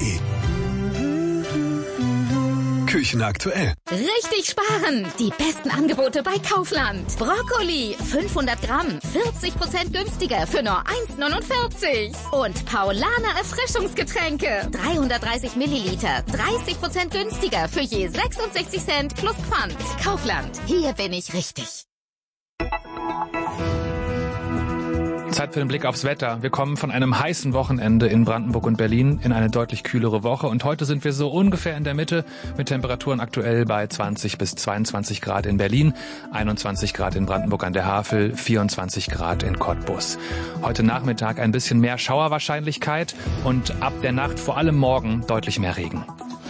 [SPEAKER 8] Küchen aktuell.
[SPEAKER 4] Richtig sparen! Die besten Angebote bei Kaufland. Brokkoli, 500 Gramm, 40% günstiger für nur 1,49. Und Paulaner Erfrischungsgetränke, 330 Milliliter, 30% günstiger für je 66 Cent plus Pfand. Kaufland, hier bin ich richtig.
[SPEAKER 2] Zeit für den Blick aufs Wetter. Wir kommen von einem heißen Wochenende in Brandenburg und Berlin in eine deutlich kühlere Woche. Und heute sind wir so ungefähr in der Mitte mit Temperaturen aktuell bei 20 bis 22 Grad in Berlin, 21 Grad in Brandenburg an der Havel, 24 Grad in Cottbus. Heute Nachmittag ein bisschen mehr Schauerwahrscheinlichkeit und ab der Nacht, vor allem morgen, deutlich mehr Regen.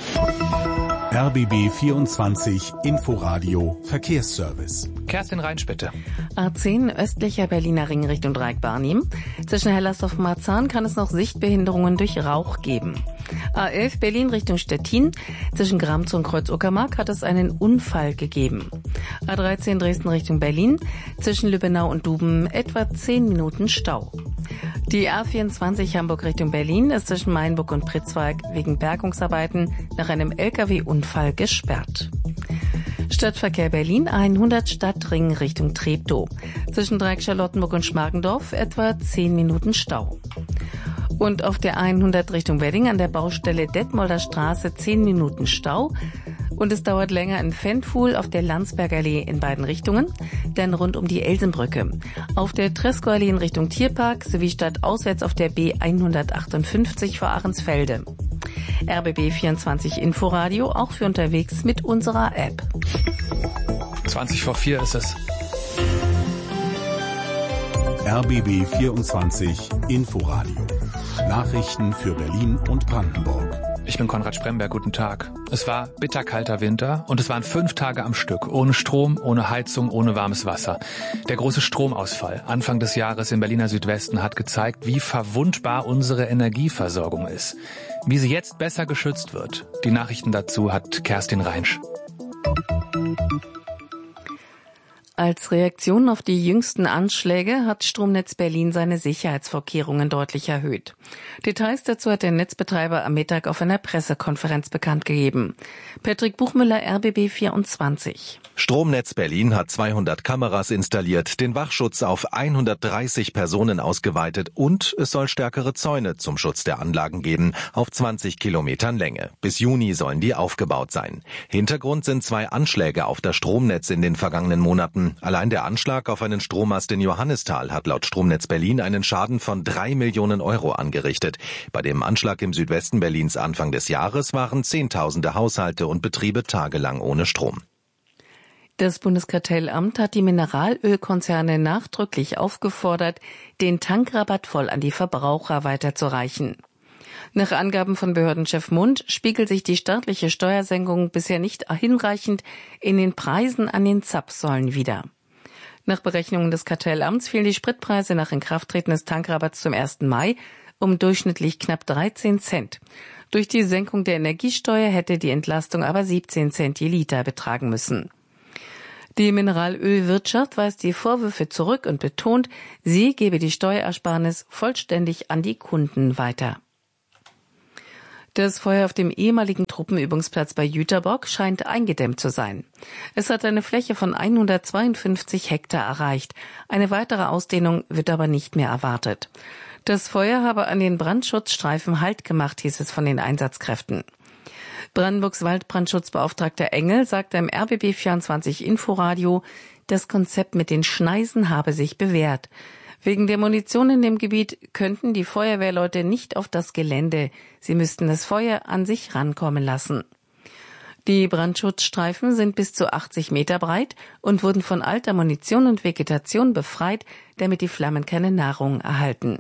[SPEAKER 8] RBB 24 Inforadio Verkehrsservice.
[SPEAKER 2] Kerstin Reinsch, bitte.
[SPEAKER 14] A10 östlicher Berliner Ring Richtung Dreieck-Barnim. Zwischen Hellersdorf-Marzahn kann es noch Sichtbehinderungen durch Rauch geben. A11 Berlin Richtung Stettin. Zwischen Gramzow und Kreuz-Uckermark hat es einen Unfall gegeben. A13 Dresden Richtung Berlin. Zwischen Lübbenau und Duben etwa 10 Minuten Stau. Die A24 Hamburg Richtung Berlin ist zwischen Mainburg und Pritzwalk wegen Bergungsarbeiten nach einem Lkw-Unfall gesperrt. Stadtverkehr Berlin 100 Stadtring Richtung Treptow. Zwischen Dreieck-Charlottenburg und Schmargendorf etwa 10 Minuten Stau. Und auf der 100 Richtung Wedding an der Baustelle Detmolder Straße 10 Minuten Stau. Und es dauert länger in Ventfuhl auf der Landsbergallee in beiden Richtungen, dann rund um die Elsenbrücke. Auf der Tresco-Allee in Richtung Tierpark sowie stadtauswärts auf der B158 vor Ahrensfelde. RBB 24 Inforadio, auch für unterwegs mit unserer App.
[SPEAKER 2] 20 vor 4 ist es.
[SPEAKER 8] RBB 24 Inforadio. Nachrichten für Berlin und Brandenburg.
[SPEAKER 2] Ich bin Konrad Spremberg, guten Tag. Es war bitterkalter Winter und es waren 5 Tage am Stück. Ohne Strom, ohne Heizung, ohne warmes Wasser. Der große Stromausfall Anfang des Jahres im Berliner Südwesten hat gezeigt, wie verwundbar unsere Energieversorgung ist. Wie sie jetzt besser geschützt wird. Die Nachrichten dazu hat Kerstin Reinsch.
[SPEAKER 14] Als Reaktion auf die jüngsten Anschläge hat Stromnetz Berlin seine Sicherheitsvorkehrungen deutlich erhöht. Details dazu hat der Netzbetreiber am Mittag auf einer Pressekonferenz bekannt gegeben. Patrick Buchmüller, RBB 24.
[SPEAKER 23] Stromnetz Berlin hat 200 Kameras installiert, den Wachschutz auf 130 Personen ausgeweitet und es soll stärkere Zäune zum Schutz der Anlagen geben, auf 20 Kilometern Länge. Bis Juni sollen die aufgebaut sein. Hintergrund sind 2 Anschläge auf das Stromnetz in den vergangenen Monaten. werden. Allein der Anschlag auf einen Strommast in Johannisthal hat laut Stromnetz Berlin einen Schaden von 3 Millionen Euro angerichtet. Bei dem Anschlag im Südwesten Berlins Anfang des Jahres waren Zehntausende Haushalte und Betriebe tagelang ohne Strom.
[SPEAKER 14] Das Bundeskartellamt hat die Mineralölkonzerne nachdrücklich aufgefordert, den Tankrabatt voll an die Verbraucher weiterzureichen. Nach Angaben von Behördenchef Mund spiegelt sich die staatliche Steuersenkung bisher nicht hinreichend in den Preisen an den Zapfsäulen wider. Nach Berechnungen des Kartellamts fielen die Spritpreise nach Inkrafttreten des Tankrabatts zum 1. Mai um durchschnittlich knapp 13 Cent. Durch die Senkung der Energiesteuer hätte die Entlastung aber 17 Cent je Liter betragen müssen. Die Mineralölwirtschaft weist die Vorwürfe zurück und betont, sie gebe die Steuerersparnis vollständig an die Kunden weiter. Das Feuer auf dem ehemaligen Truppenübungsplatz bei Jüterbock scheint eingedämmt zu sein. Es hat eine Fläche von 152 Hektar erreicht. Eine weitere Ausdehnung wird aber nicht mehr erwartet. Das Feuer habe an den Brandschutzstreifen Halt gemacht, hieß es von den Einsatzkräften. Brandenburgs Waldbrandschutzbeauftragter Engel sagte im RBB 24 Inforadio, das Konzept mit den Schneisen habe sich bewährt. Wegen der Munition in dem Gebiet könnten die Feuerwehrleute nicht auf das Gelände. Sie müssten das Feuer an sich rankommen lassen. Die Brandschutzstreifen sind bis zu 80 Meter breit und wurden von alter Munition und Vegetation befreit, damit die Flammen keine Nahrung erhalten.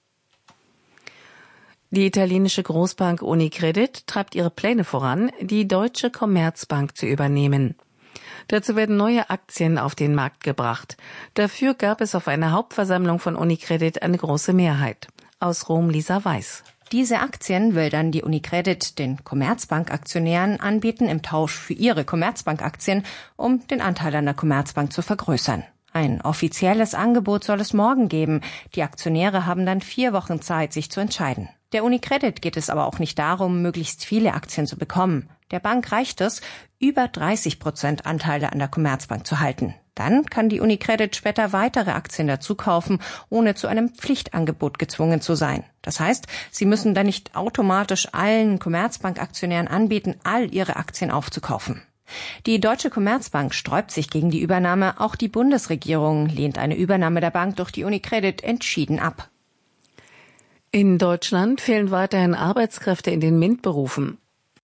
[SPEAKER 14] Die italienische Großbank Unicredit treibt ihre Pläne voran, die Deutsche Commerzbank zu übernehmen. Dazu werden neue Aktien auf den Markt gebracht. Dafür gab es auf einer Hauptversammlung von Unicredit eine große Mehrheit. Aus Rom Lisa Weiß.
[SPEAKER 5] Diese Aktien will dann die Unicredit den Commerzbank-Aktionären anbieten im Tausch für ihre Commerzbank-Aktien, um den Anteil an der Commerzbank zu vergrößern. Ein offizielles Angebot soll es morgen geben. Die Aktionäre haben dann 4 Wochen Zeit, sich zu entscheiden. Der Unicredit geht es aber auch nicht darum, möglichst viele Aktien zu bekommen. Der Bank reicht es, über 30% Anteile an der Commerzbank zu halten. Dann kann die Unicredit später weitere Aktien dazu kaufen, ohne zu einem Pflichtangebot gezwungen zu sein. Das heißt, sie müssen dann nicht automatisch allen Commerzbank-Aktionären anbieten, all ihre Aktien aufzukaufen. Die Deutsche Commerzbank sträubt sich gegen die Übernahme. Auch die Bundesregierung lehnt eine Übernahme der Bank durch die Unicredit entschieden ab.
[SPEAKER 14] In Deutschland fehlen weiterhin Arbeitskräfte in den MINT-Berufen.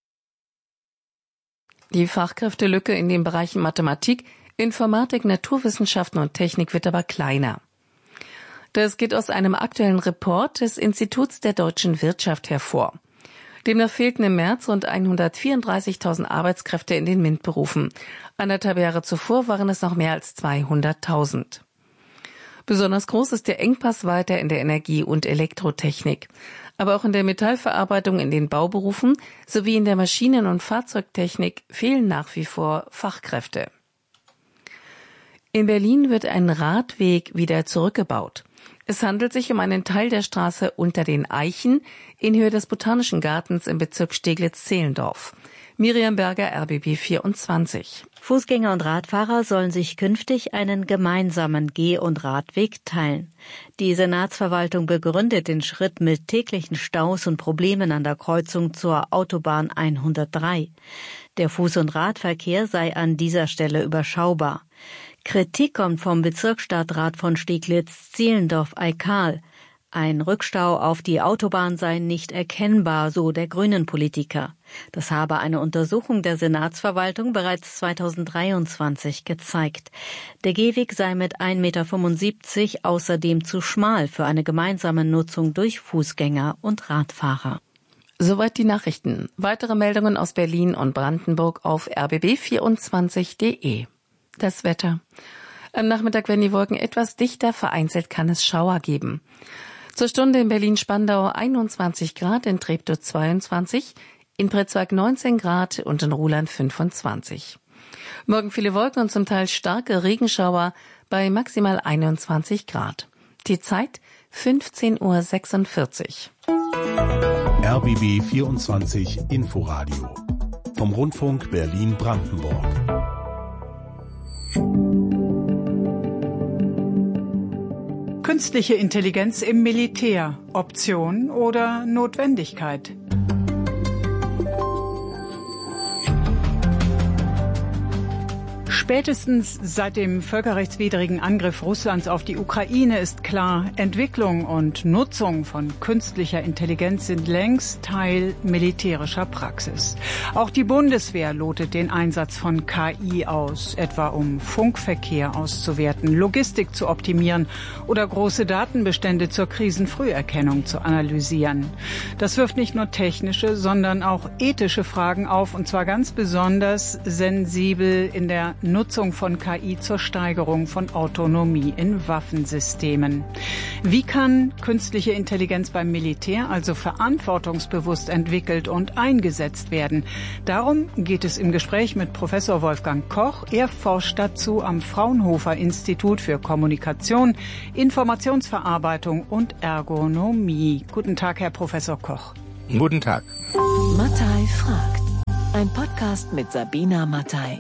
[SPEAKER 14] Die Fachkräftelücke in den Bereichen Mathematik, Informatik, Naturwissenschaften und Technik wird aber kleiner. Das geht aus einem aktuellen Report des Instituts der deutschen Wirtschaft hervor. Demnach fehlten im März rund 134.000 Arbeitskräfte in den MINT-Berufen. 1,5 Jahre zuvor waren es noch mehr als 200.000. Besonders groß ist der Engpass weiter in der Energie- und Elektrotechnik. Aber auch in der Metallverarbeitung in den Bauberufen sowie in der Maschinen- und Fahrzeugtechnik fehlen nach wie vor Fachkräfte. In Berlin wird ein Radweg wieder zurückgebaut. Es handelt sich um einen Teil der Straße Unter den Eichen in Höhe des Botanischen Gartens im Bezirk Steglitz-Zehlendorf. Miriam Berger, RBB 24.
[SPEAKER 6] Fußgänger und Radfahrer sollen sich künftig einen gemeinsamen Geh- und Radweg teilen. Die Senatsverwaltung begründet den Schritt mit täglichen Staus und Problemen an der Kreuzung zur Autobahn 103. Der Fuß- und Radverkehr sei an dieser Stelle überschaubar. Kritik kommt vom Bezirksstadtrat von Steglitz-Zehlendorf-Eikal. Ein Rückstau auf die Autobahn sei nicht erkennbar, so der Grünen-Politiker. Das habe eine Untersuchung der Senatsverwaltung bereits 2023 gezeigt. Der Gehweg sei mit 1,75 Meter außerdem zu schmal für eine gemeinsame Nutzung durch Fußgänger und Radfahrer.
[SPEAKER 14] Soweit die Nachrichten. Weitere Meldungen aus Berlin und Brandenburg auf rbb24.de. Das Wetter. Am Nachmittag werden die Wolken etwas dichter, vereinzelt kann es Schauer geben. Zur Stunde in Berlin-Spandau 21 Grad, in Treptow 22, in Pretzwag 19 Grad und in Ruhland 25. Morgen viele Wolken und zum Teil starke Regenschauer bei maximal 21 Grad. Die Zeit 15:46 Uhr.
[SPEAKER 21] RBB 24 Inforadio vom Rundfunk Berlin-Brandenburg.
[SPEAKER 7] Künstliche Intelligenz im Militär. Option oder Notwendigkeit? Spätestens seit dem völkerrechtswidrigen Angriff Russlands auf die Ukraine ist klar, Entwicklung und Nutzung von künstlicher Intelligenz sind längst Teil militärischer Praxis. Auch die Bundeswehr lotet den Einsatz von KI aus, etwa um Funkverkehr auszuwerten, Logistik zu optimieren oder große Datenbestände zur Krisenfrüherkennung zu analysieren. Das wirft nicht nur technische, sondern auch ethische Fragen auf, und zwar ganz besonders sensibel in der Nutzung von KI zur Steigerung von Autonomie in Waffensystemen. Wie kann künstliche Intelligenz beim Militär also verantwortungsbewusst entwickelt und eingesetzt werden? Darum geht es im Gespräch mit Professor Wolfgang Koch. Er forscht dazu am Fraunhofer Institut für Kommunikation, Informationsverarbeitung und Ergonomie. Guten Tag, Herr Professor Koch.
[SPEAKER 3] Guten Tag.
[SPEAKER 9] Mattei fragt. Ein Podcast mit Sabina Mattei.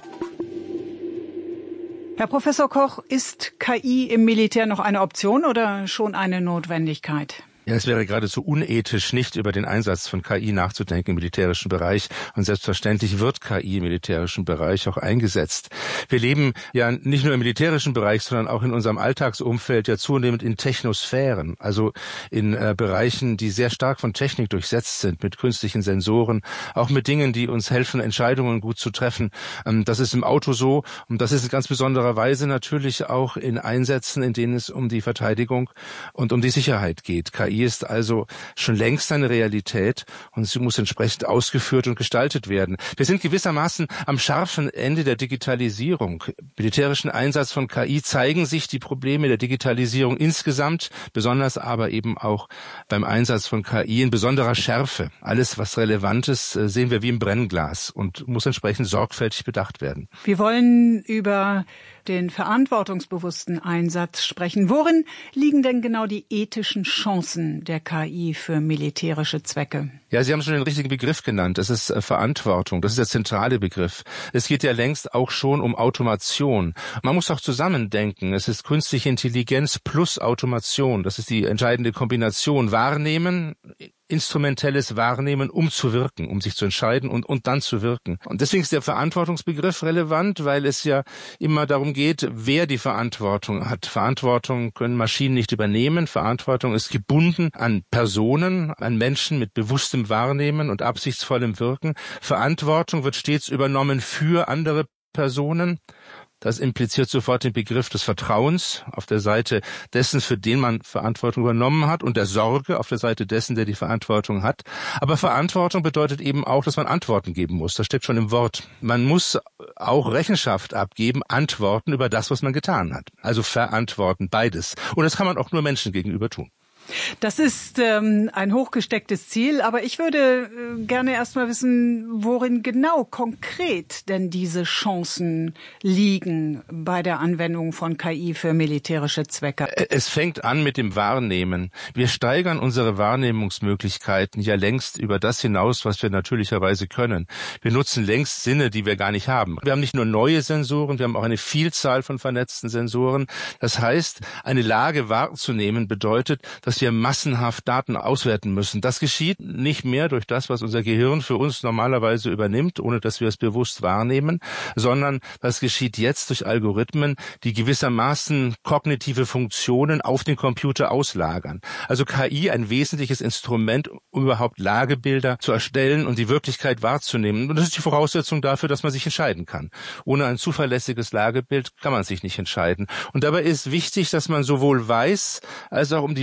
[SPEAKER 7] Herr Professor Koch, ist KI im Militär noch eine Option oder schon eine Notwendigkeit?
[SPEAKER 3] Ja, es wäre geradezu unethisch, nicht über den Einsatz von KI nachzudenken im militärischen Bereich. Und selbstverständlich wird KI im militärischen Bereich auch eingesetzt. Wir leben ja nicht nur im militärischen Bereich, sondern auch in unserem Alltagsumfeld ja zunehmend in Technosphären, also in Bereichen, die sehr stark von Technik durchsetzt sind, mit künstlichen Sensoren, auch mit Dingen, die uns helfen, Entscheidungen gut zu treffen. Das ist im Auto so, und das ist in ganz besonderer Weise natürlich auch in Einsätzen, in denen es um die Verteidigung und um die Sicherheit geht. KI ist also schon längst eine Realität und sie muss entsprechend ausgeführt und gestaltet werden. Wir sind gewissermaßen am scharfen Ende der Digitalisierung. Militärischen Einsatz von KI zeigen sich die Probleme der Digitalisierung insgesamt, besonders aber eben auch beim Einsatz von KI in besonderer Schärfe. Alles, was relevant ist, sehen wir wie im Brennglas und muss entsprechend sorgfältig bedacht werden.
[SPEAKER 7] Wir wollen über den verantwortungsbewussten Einsatz sprechen. Worin liegen denn genau die ethischen Chancen der KI für militärische Zwecke?
[SPEAKER 3] Ja, Sie haben schon den richtigen Begriff genannt. Das ist Verantwortung. Das ist der zentrale Begriff. Es geht ja längst auch schon um Automation. Man muss auch zusammendenken. Es ist künstliche Intelligenz plus Automation. Das ist die entscheidende Kombination. Wahrnehmen, instrumentelles Wahrnehmen, um zu wirken, um sich zu entscheiden und dann zu wirken. Und deswegen ist der Verantwortungsbegriff relevant, weil es ja immer darum geht, wer die Verantwortung hat. Verantwortung können Maschinen nicht übernehmen. Verantwortung ist gebunden an Personen, an Menschen mit bewusstem Wahrnehmen und absichtsvollem Wirken. Verantwortung wird stets übernommen für andere Personen. Das impliziert sofort den Begriff des Vertrauens auf der Seite dessen, für den man Verantwortung übernommen hat, und der Sorge auf der Seite dessen, der die Verantwortung hat. Aber Verantwortung bedeutet eben auch, dass man Antworten geben muss. Das steckt schon im Wort. Man muss auch Rechenschaft abgeben, Antworten über das, was man getan hat. Also verantworten, beides. Und das kann man auch nur Menschen gegenüber tun.
[SPEAKER 7] Das ist ein hochgestecktes Ziel, aber ich würde gerne erst mal wissen, worin genau konkret denn diese Chancen liegen bei der Anwendung von KI für militärische Zwecke.
[SPEAKER 3] Es fängt an mit dem Wahrnehmen. Wir steigern unsere Wahrnehmungsmöglichkeiten ja längst über das hinaus, was wir natürlicherweise können. Wir nutzen längst Sinne, die wir gar nicht haben. Wir haben nicht nur neue Sensoren, wir haben auch eine Vielzahl von vernetzten Sensoren. Das heißt, eine Lage wahrzunehmen bedeutet, dass wir massenhaft Daten auswerten müssen. Das geschieht nicht mehr durch das, was unser Gehirn für uns normalerweise übernimmt, ohne dass wir es bewusst wahrnehmen, sondern das geschieht jetzt durch Algorithmen, die gewissermaßen kognitive Funktionen auf den Computer auslagern. Also KI ein wesentliches Instrument, um überhaupt Lagebilder zu erstellen und die Wirklichkeit wahrzunehmen. Und das ist die Voraussetzung dafür, dass man sich entscheiden kann. Ohne ein zuverlässiges Lagebild kann man sich nicht entscheiden. Und dabei ist wichtig, dass man sowohl weiß, als auch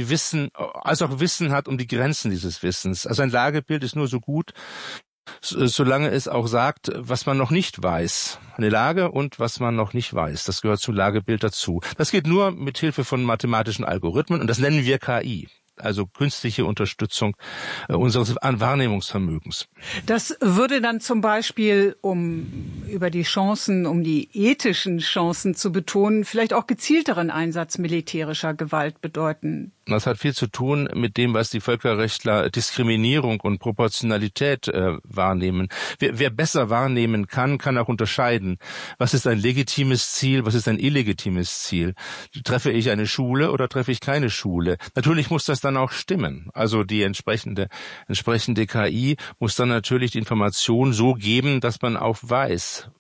[SPEAKER 3] Wissen hat um die Grenzen dieses Wissens. Also ein Lagebild ist nur so gut, solange es auch sagt, was man noch nicht weiß. Eine Lage und was man noch nicht weiß. Das gehört zum Lagebild dazu. Das geht nur mit Hilfe von mathematischen Algorithmen und das nennen wir KI. Also künstliche Unterstützung unseres Wahrnehmungsvermögens.
[SPEAKER 7] Das würde dann zum Beispiel, um über die Chancen, um die ethischen Chancen zu betonen, vielleicht auch gezielteren Einsatz militärischer Gewalt bedeuten.
[SPEAKER 3] Das hat viel zu tun mit dem, was die Völkerrechtler Diskriminierung und Proportionalität wahrnehmen. Wer besser wahrnehmen kann, kann auch unterscheiden, was ist ein legitimes Ziel, was ist ein illegitimes Ziel. Treffe ich eine Schule oder treffe ich keine Schule? Natürlich muss das dann auch stimmen. Also die entsprechende KI muss dann natürlich die Information so geben, dass man auch weiß,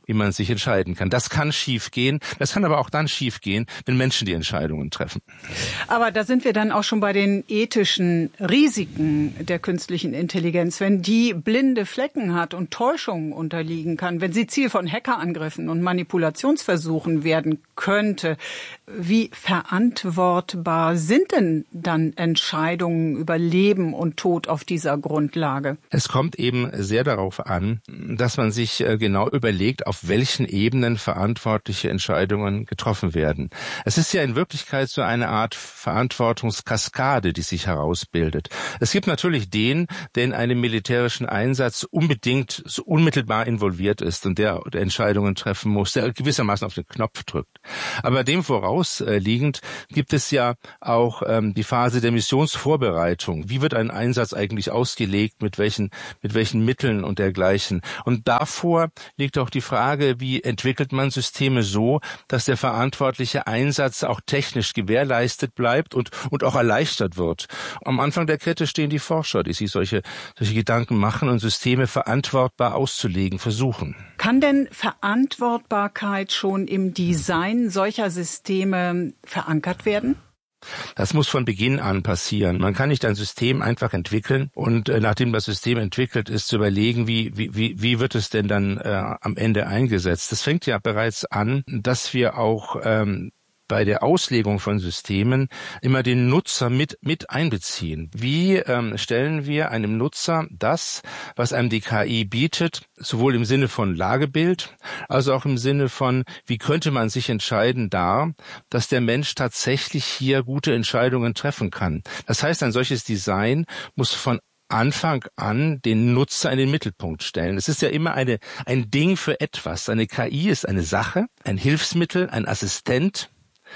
[SPEAKER 3] wie man sich entscheiden kann. Das kann schiefgehen. Das kann aber auch dann schiefgehen, wenn Menschen die Entscheidungen treffen.
[SPEAKER 7] Aber da sind wir dann auch schon bei den ethischen Risiken der künstlichen Intelligenz. Wenn die blinde Flecken hat und Täuschungen unterliegen kann, wenn sie Ziel von Hackerangriffen und Manipulationsversuchen werden könnte, wie verantwortbar sind denn dann Entscheidungen über Leben und Tod auf dieser Grundlage?
[SPEAKER 3] Es kommt eben sehr darauf an, dass man sich genau überlegt, auf welchen Ebenen verantwortliche Entscheidungen getroffen werden. Es ist ja in Wirklichkeit so eine Art Verantwortungskaskade, die sich herausbildet. Es gibt natürlich den, der in einem militärischen Einsatz unbedingt so unmittelbar involviert ist und der Entscheidungen treffen muss, der gewissermaßen auf den Knopf drückt. Aber dem vorausliegend gibt es ja auch die Phase der Missionsvorbereitung. Wie wird ein Einsatz eigentlich ausgelegt, mit welchen Mitteln und dergleichen? Und davor liegt auch die Frage, wie entwickelt man Systeme so, dass der verantwortliche Einsatz auch technisch gewährleistet bleibt und auch erleichtert wird. Am Anfang der Kette stehen die Forscher, die sich solche Gedanken machen und Systeme verantwortbar auszulegen versuchen.
[SPEAKER 7] Kann denn Verantwortbarkeit schon im Design solcher Systeme verankert werden?
[SPEAKER 3] Das muss von Beginn an passieren. Man kann nicht ein System einfach entwickeln und nachdem das System entwickelt ist, zu überlegen, wie wird es denn dann am Ende eingesetzt. Das fängt ja bereits an, dass wir auch bei der Auslegung von Systemen immer den Nutzer mit einbeziehen. Wie stellen wir einem Nutzer das, was einem die KI bietet, sowohl im Sinne von Lagebild, als auch im Sinne von, wie könnte man sich entscheiden, dar, dass der Mensch tatsächlich hier gute Entscheidungen treffen kann. Das heißt, ein solches Design muss von Anfang an den Nutzer in den Mittelpunkt stellen. Es ist ja immer ein Ding für etwas. Eine KI ist eine Sache, ein Hilfsmittel, ein Assistent,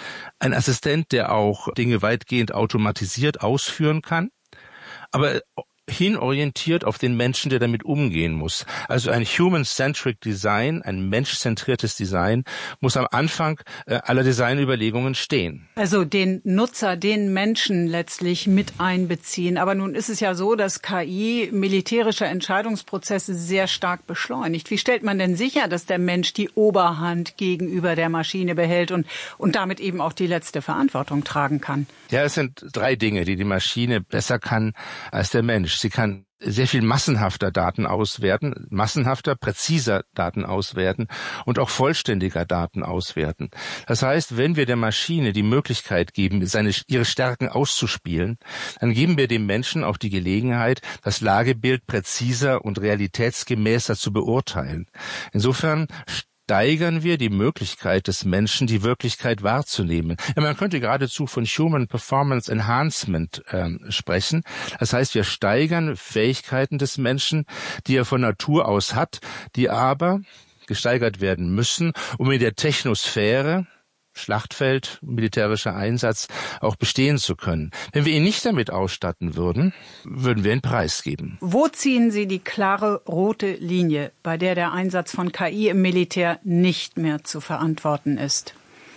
[SPEAKER 3] der auch Dinge weitgehend automatisiert ausführen kann, aber hinorientiert auf den Menschen, der damit umgehen muss. Also ein human-centric Design, ein menschzentriertes Design muss am Anfang aller Designüberlegungen stehen.
[SPEAKER 7] Also den Nutzer, den Menschen letztlich mit einbeziehen. Aber nun ist es ja so, dass KI militärische Entscheidungsprozesse sehr stark beschleunigt. Wie stellt man denn sicher, dass der Mensch die Oberhand gegenüber der Maschine behält und damit eben auch die letzte Verantwortung tragen kann?
[SPEAKER 3] Ja, es sind 3 Dinge, die Maschine besser kann als der Mensch. Sie kann sehr viel massenhafter Daten auswerten, präziser Daten auswerten und auch vollständiger Daten auswerten. Das heißt, wenn wir der Maschine die Möglichkeit geben, ihre Stärken auszuspielen, dann geben wir dem Menschen auch die Gelegenheit, das Lagebild präziser und realitätsgemäßer zu beurteilen. Insofern steigern wir die Möglichkeit des Menschen, die Wirklichkeit wahrzunehmen. Ja, man könnte geradezu von Human Performance Enhancement sprechen. Das heißt, wir steigern Fähigkeiten des Menschen, die er von Natur aus hat, die aber gesteigert werden müssen, um in der Technosphäre, Schlachtfeld, militärischer Einsatz, auch bestehen zu können. Wenn wir ihn nicht damit ausstatten würden, würden wir ihn preisgeben.
[SPEAKER 7] Wo ziehen Sie die klare rote Linie, bei der der Einsatz von KI im Militär nicht mehr zu verantworten ist?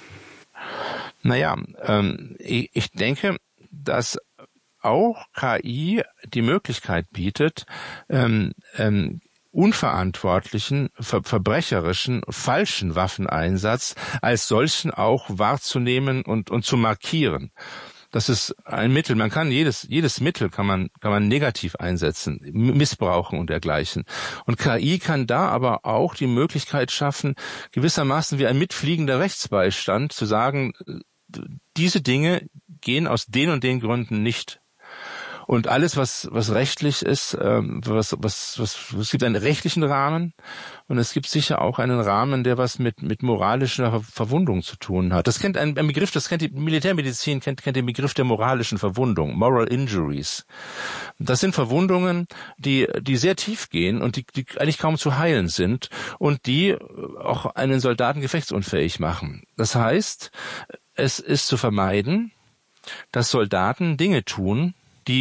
[SPEAKER 3] Naja, ich denke, dass auch KI die Möglichkeit bietet, unverantwortlichen, verbrecherischen, falschen Waffeneinsatz als solchen auch wahrzunehmen und zu markieren. Das ist ein Mittel. Man kann jedes Mittel kann man negativ einsetzen, missbrauchen und dergleichen. Und KI kann da aber auch die Möglichkeit schaffen, gewissermaßen wie ein mitfliegender Rechtsbeistand zu sagen, diese Dinge gehen aus den und den Gründen nicht. Und alles, was rechtlich ist, es gibt einen rechtlichen Rahmen und es gibt sicher auch einen Rahmen, der was mit moralischer Verwundung zu tun hat. Das kennt ein Begriff, die Militärmedizin kennt den Begriff der moralischen Verwundung, Moral Injuries. Das sind Verwundungen, die sehr tief gehen und die eigentlich kaum zu heilen sind und die auch einen Soldaten gefechtsunfähig machen. Das heißt, es ist zu vermeiden, dass Soldaten Dinge tun, die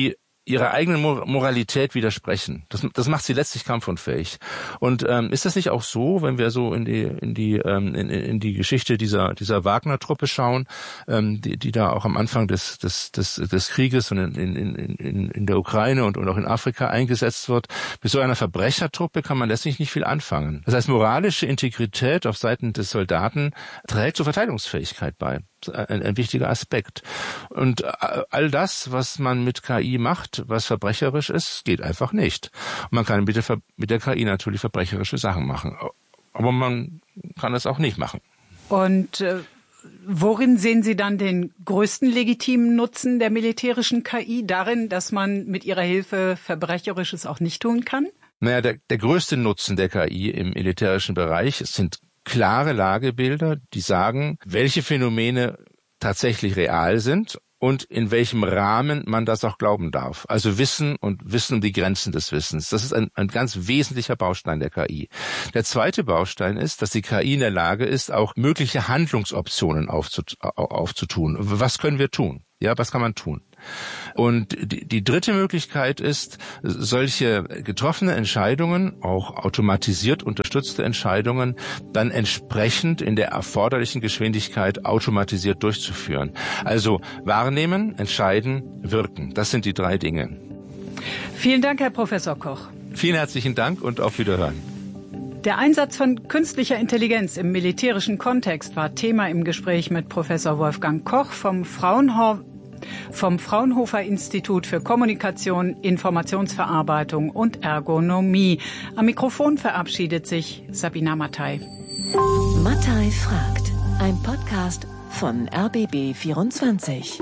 [SPEAKER 3] ihrer eigenen Moralität widersprechen. Das macht sie letztlich kampfunfähig. Und ist das nicht auch so, wenn wir so in die Geschichte dieser Wagner-Truppe schauen, die da auch am Anfang des Krieges und in der Ukraine und auch in Afrika eingesetzt wird? Mit so einer Verbrechertruppe kann man letztlich nicht viel anfangen. Das heißt, moralische Integrität auf Seiten des Soldaten trägt zur Verteidigungsfähigkeit bei. Ein wichtiger Aspekt. Und all das, was man mit KI macht, was verbrecherisch ist, geht einfach nicht. Und man kann mit der KI natürlich verbrecherische Sachen machen. Aber man kann es auch nicht machen.
[SPEAKER 7] Und worin sehen Sie dann den größten legitimen Nutzen der militärischen KI? Darin, dass man mit ihrer Hilfe Verbrecherisches auch nicht tun kann?
[SPEAKER 3] Naja, der größte Nutzen der KI im militärischen Bereich sind klare Lagebilder, die sagen, welche Phänomene tatsächlich real sind und in welchem Rahmen man das auch glauben darf. Also Wissen und Wissen um die Grenzen des Wissens. Das ist ein ganz wesentlicher Baustein der KI. Der zweite Baustein ist, dass die KI in der Lage ist, auch mögliche Handlungsoptionen aufzutun. Was können wir tun? Ja, was kann man tun? Und die dritte Möglichkeit ist, solche getroffene Entscheidungen, auch automatisiert unterstützte Entscheidungen, dann entsprechend in der erforderlichen Geschwindigkeit automatisiert durchzuführen. Also wahrnehmen, entscheiden, wirken. Das sind die drei Dinge.
[SPEAKER 7] Vielen Dank, Herr Professor Koch.
[SPEAKER 3] Vielen herzlichen Dank und auf Wiederhören.
[SPEAKER 7] Der Einsatz von künstlicher Intelligenz im militärischen Kontext war Thema im Gespräch mit Professor Wolfgang Koch vom Fraunhofer Institut für Kommunikation, Informationsverarbeitung und Ergonomie. Am Mikrofon verabschiedet sich Sabina Mattei.
[SPEAKER 9] Mattei fragt. Ein Podcast von RBB24.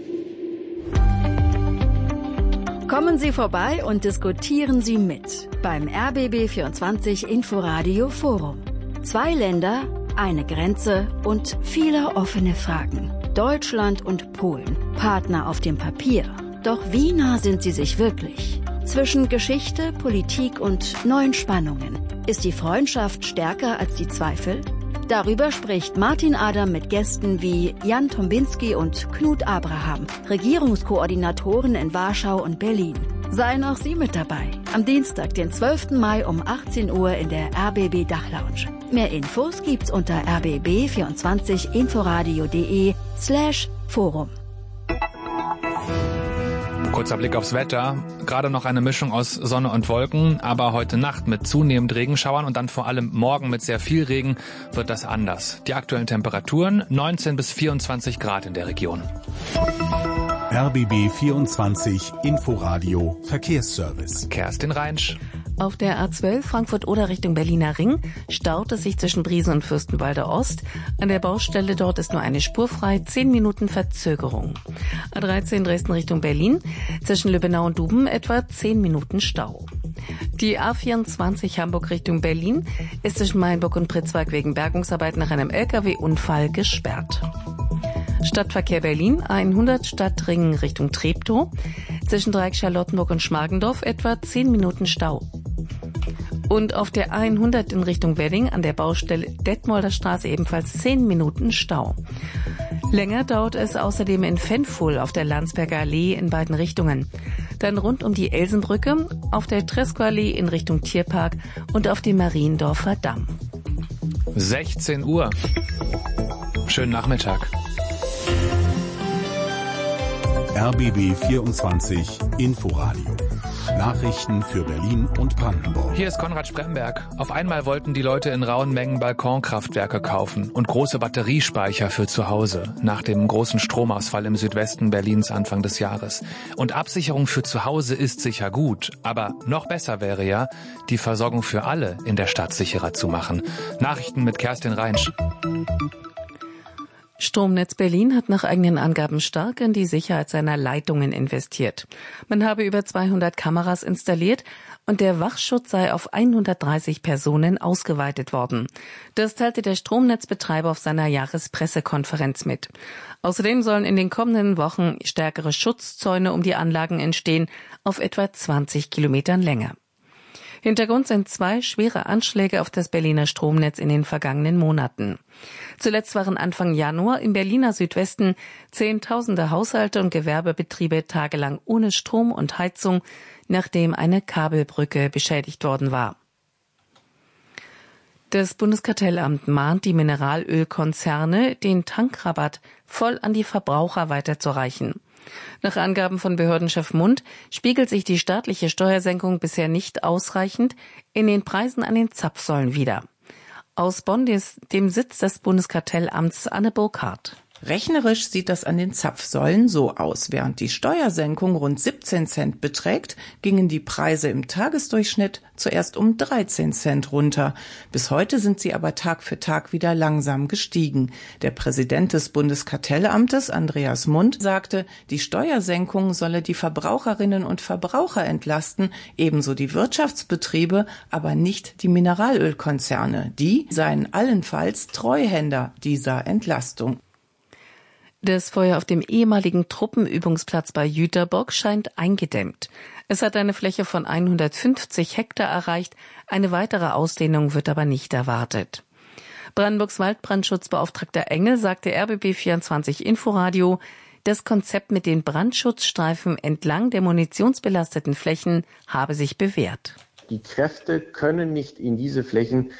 [SPEAKER 13] Kommen Sie vorbei und diskutieren Sie mit beim RBB24 Inforadio Forum. 2 Länder, eine Grenze und viele offene Fragen. Deutschland und Polen, Partner auf dem Papier. Doch wie nah sind sie sich wirklich? Zwischen Geschichte, Politik und neuen Spannungen. Ist die Freundschaft stärker als die Zweifel? Darüber spricht Martin Adam mit Gästen wie Jan Tombinski und Knut Abraham, Regierungskoordinatoren in Warschau und Berlin. Seien auch Sie mit dabei. Am Dienstag, den 12. Mai um 18 Uhr in der RBB Dachlounge. Mehr Infos gibt's unter rbb24inforadio.de/Forum.
[SPEAKER 2] Kurzer Blick aufs Wetter. Gerade noch eine Mischung aus Sonne und Wolken, aber heute Nacht mit zunehmend Regenschauern und dann vor allem morgen mit sehr viel Regen wird das anders. Die aktuellen Temperaturen 19 bis 24 Grad in der Region.
[SPEAKER 8] RBB 24 Inforadio Verkehrsservice.
[SPEAKER 2] Kerstin Reinsch.
[SPEAKER 14] Auf der A12 Frankfurt-Oder Richtung Berliner Ring staut es sich zwischen Briesen und Fürstenwalde Ost. An der Baustelle dort ist nur eine Spur frei, 10 Minuten Verzögerung. A13 Dresden Richtung Berlin, zwischen Lübbenau und Duben etwa 10 Minuten Stau. Die A24 Hamburg Richtung Berlin ist zwischen Mainburg und Pritzwalk wegen Bergungsarbeit nach einem LKW-Unfall gesperrt. Stadtverkehr Berlin, A100 Stadtring Richtung Treptow, zwischen Dreieck Charlottenburg und Schmargendorf etwa 10 Minuten Stau. Und auf der A100 in Richtung Wedding an der Baustelle Detmolder Straße ebenfalls 10 Minuten Stau. Länger dauert es außerdem in Fenfuhl auf der Landsberger Allee in beiden Richtungen. Dann rund um die Elsenbrücke, auf der Tresco-Allee in Richtung Tierpark und auf dem Mariendorfer Damm.
[SPEAKER 2] 16 Uhr. Schönen Nachmittag.
[SPEAKER 8] RBB 24 Inforadio. Nachrichten für Berlin und Brandenburg.
[SPEAKER 2] Hier ist Konrad Spremberg. Auf einmal wollten die Leute in rauen Mengen Balkonkraftwerke kaufen und große Batteriespeicher für zu Hause nach dem großen Stromausfall im Südwesten Berlins Anfang des Jahres. Und Absicherung für zu Hause ist sicher gut, aber noch besser wäre ja, die Versorgung für alle in der Stadt sicherer zu machen. Nachrichten mit Kerstin Reinsch.
[SPEAKER 14] Stromnetz Berlin hat nach eigenen Angaben stark in die Sicherheit seiner Leitungen investiert. Man habe über 200 Kameras installiert und der Wachschutz sei auf 130 Personen ausgeweitet worden. Das teilte der Stromnetzbetreiber auf seiner Jahrespressekonferenz mit. Außerdem sollen in den kommenden Wochen stärkere Schutzzäune um die Anlagen entstehen, auf etwa 20 Kilometern Länge. Hintergrund sind 2 schwere Anschläge auf das Berliner Stromnetz in den vergangenen Monaten. Zuletzt waren Anfang Januar im Berliner Südwesten Zehntausende Haushalte und Gewerbebetriebe tagelang ohne Strom und Heizung, nachdem eine Kabelbrücke beschädigt worden war. Das Bundeskartellamt mahnt die Mineralölkonzerne, den Tankrabatt voll an die Verbraucher weiterzureichen. Nach Angaben von Behördenchef Mund spiegelt sich die staatliche Steuersenkung bisher nicht ausreichend in den Preisen an den Zapfsäulen wider. Aus Bonn, dem Sitz des Bundeskartellamts, Anne Burkhardt.
[SPEAKER 10] Rechnerisch sieht das an den Zapfsäulen so aus. Während die Steuersenkung rund 17 Cent beträgt, gingen die Preise im Tagesdurchschnitt zuerst um 13 Cent runter. Bis heute sind sie aber Tag für Tag wieder langsam gestiegen. Der Präsident des Bundeskartellamtes, Andreas Mund, sagte, die Steuersenkung solle die Verbraucherinnen und Verbraucher entlasten, ebenso die Wirtschaftsbetriebe, aber nicht die Mineralölkonzerne. Die seien allenfalls Treuhänder dieser Entlastung.
[SPEAKER 14] Das Feuer auf dem ehemaligen Truppenübungsplatz bei Jüterbock scheint eingedämmt. Es hat eine Fläche von 150 Hektar erreicht. Eine weitere Ausdehnung wird aber nicht erwartet. Brandenburgs Waldbrandschutzbeauftragter Engel sagte RBB24 Inforadio, das Konzept mit den Brandschutzstreifen entlang der munitionsbelasteten Flächen habe sich bewährt.
[SPEAKER 17] Die Kräfte können nicht in diese Flächen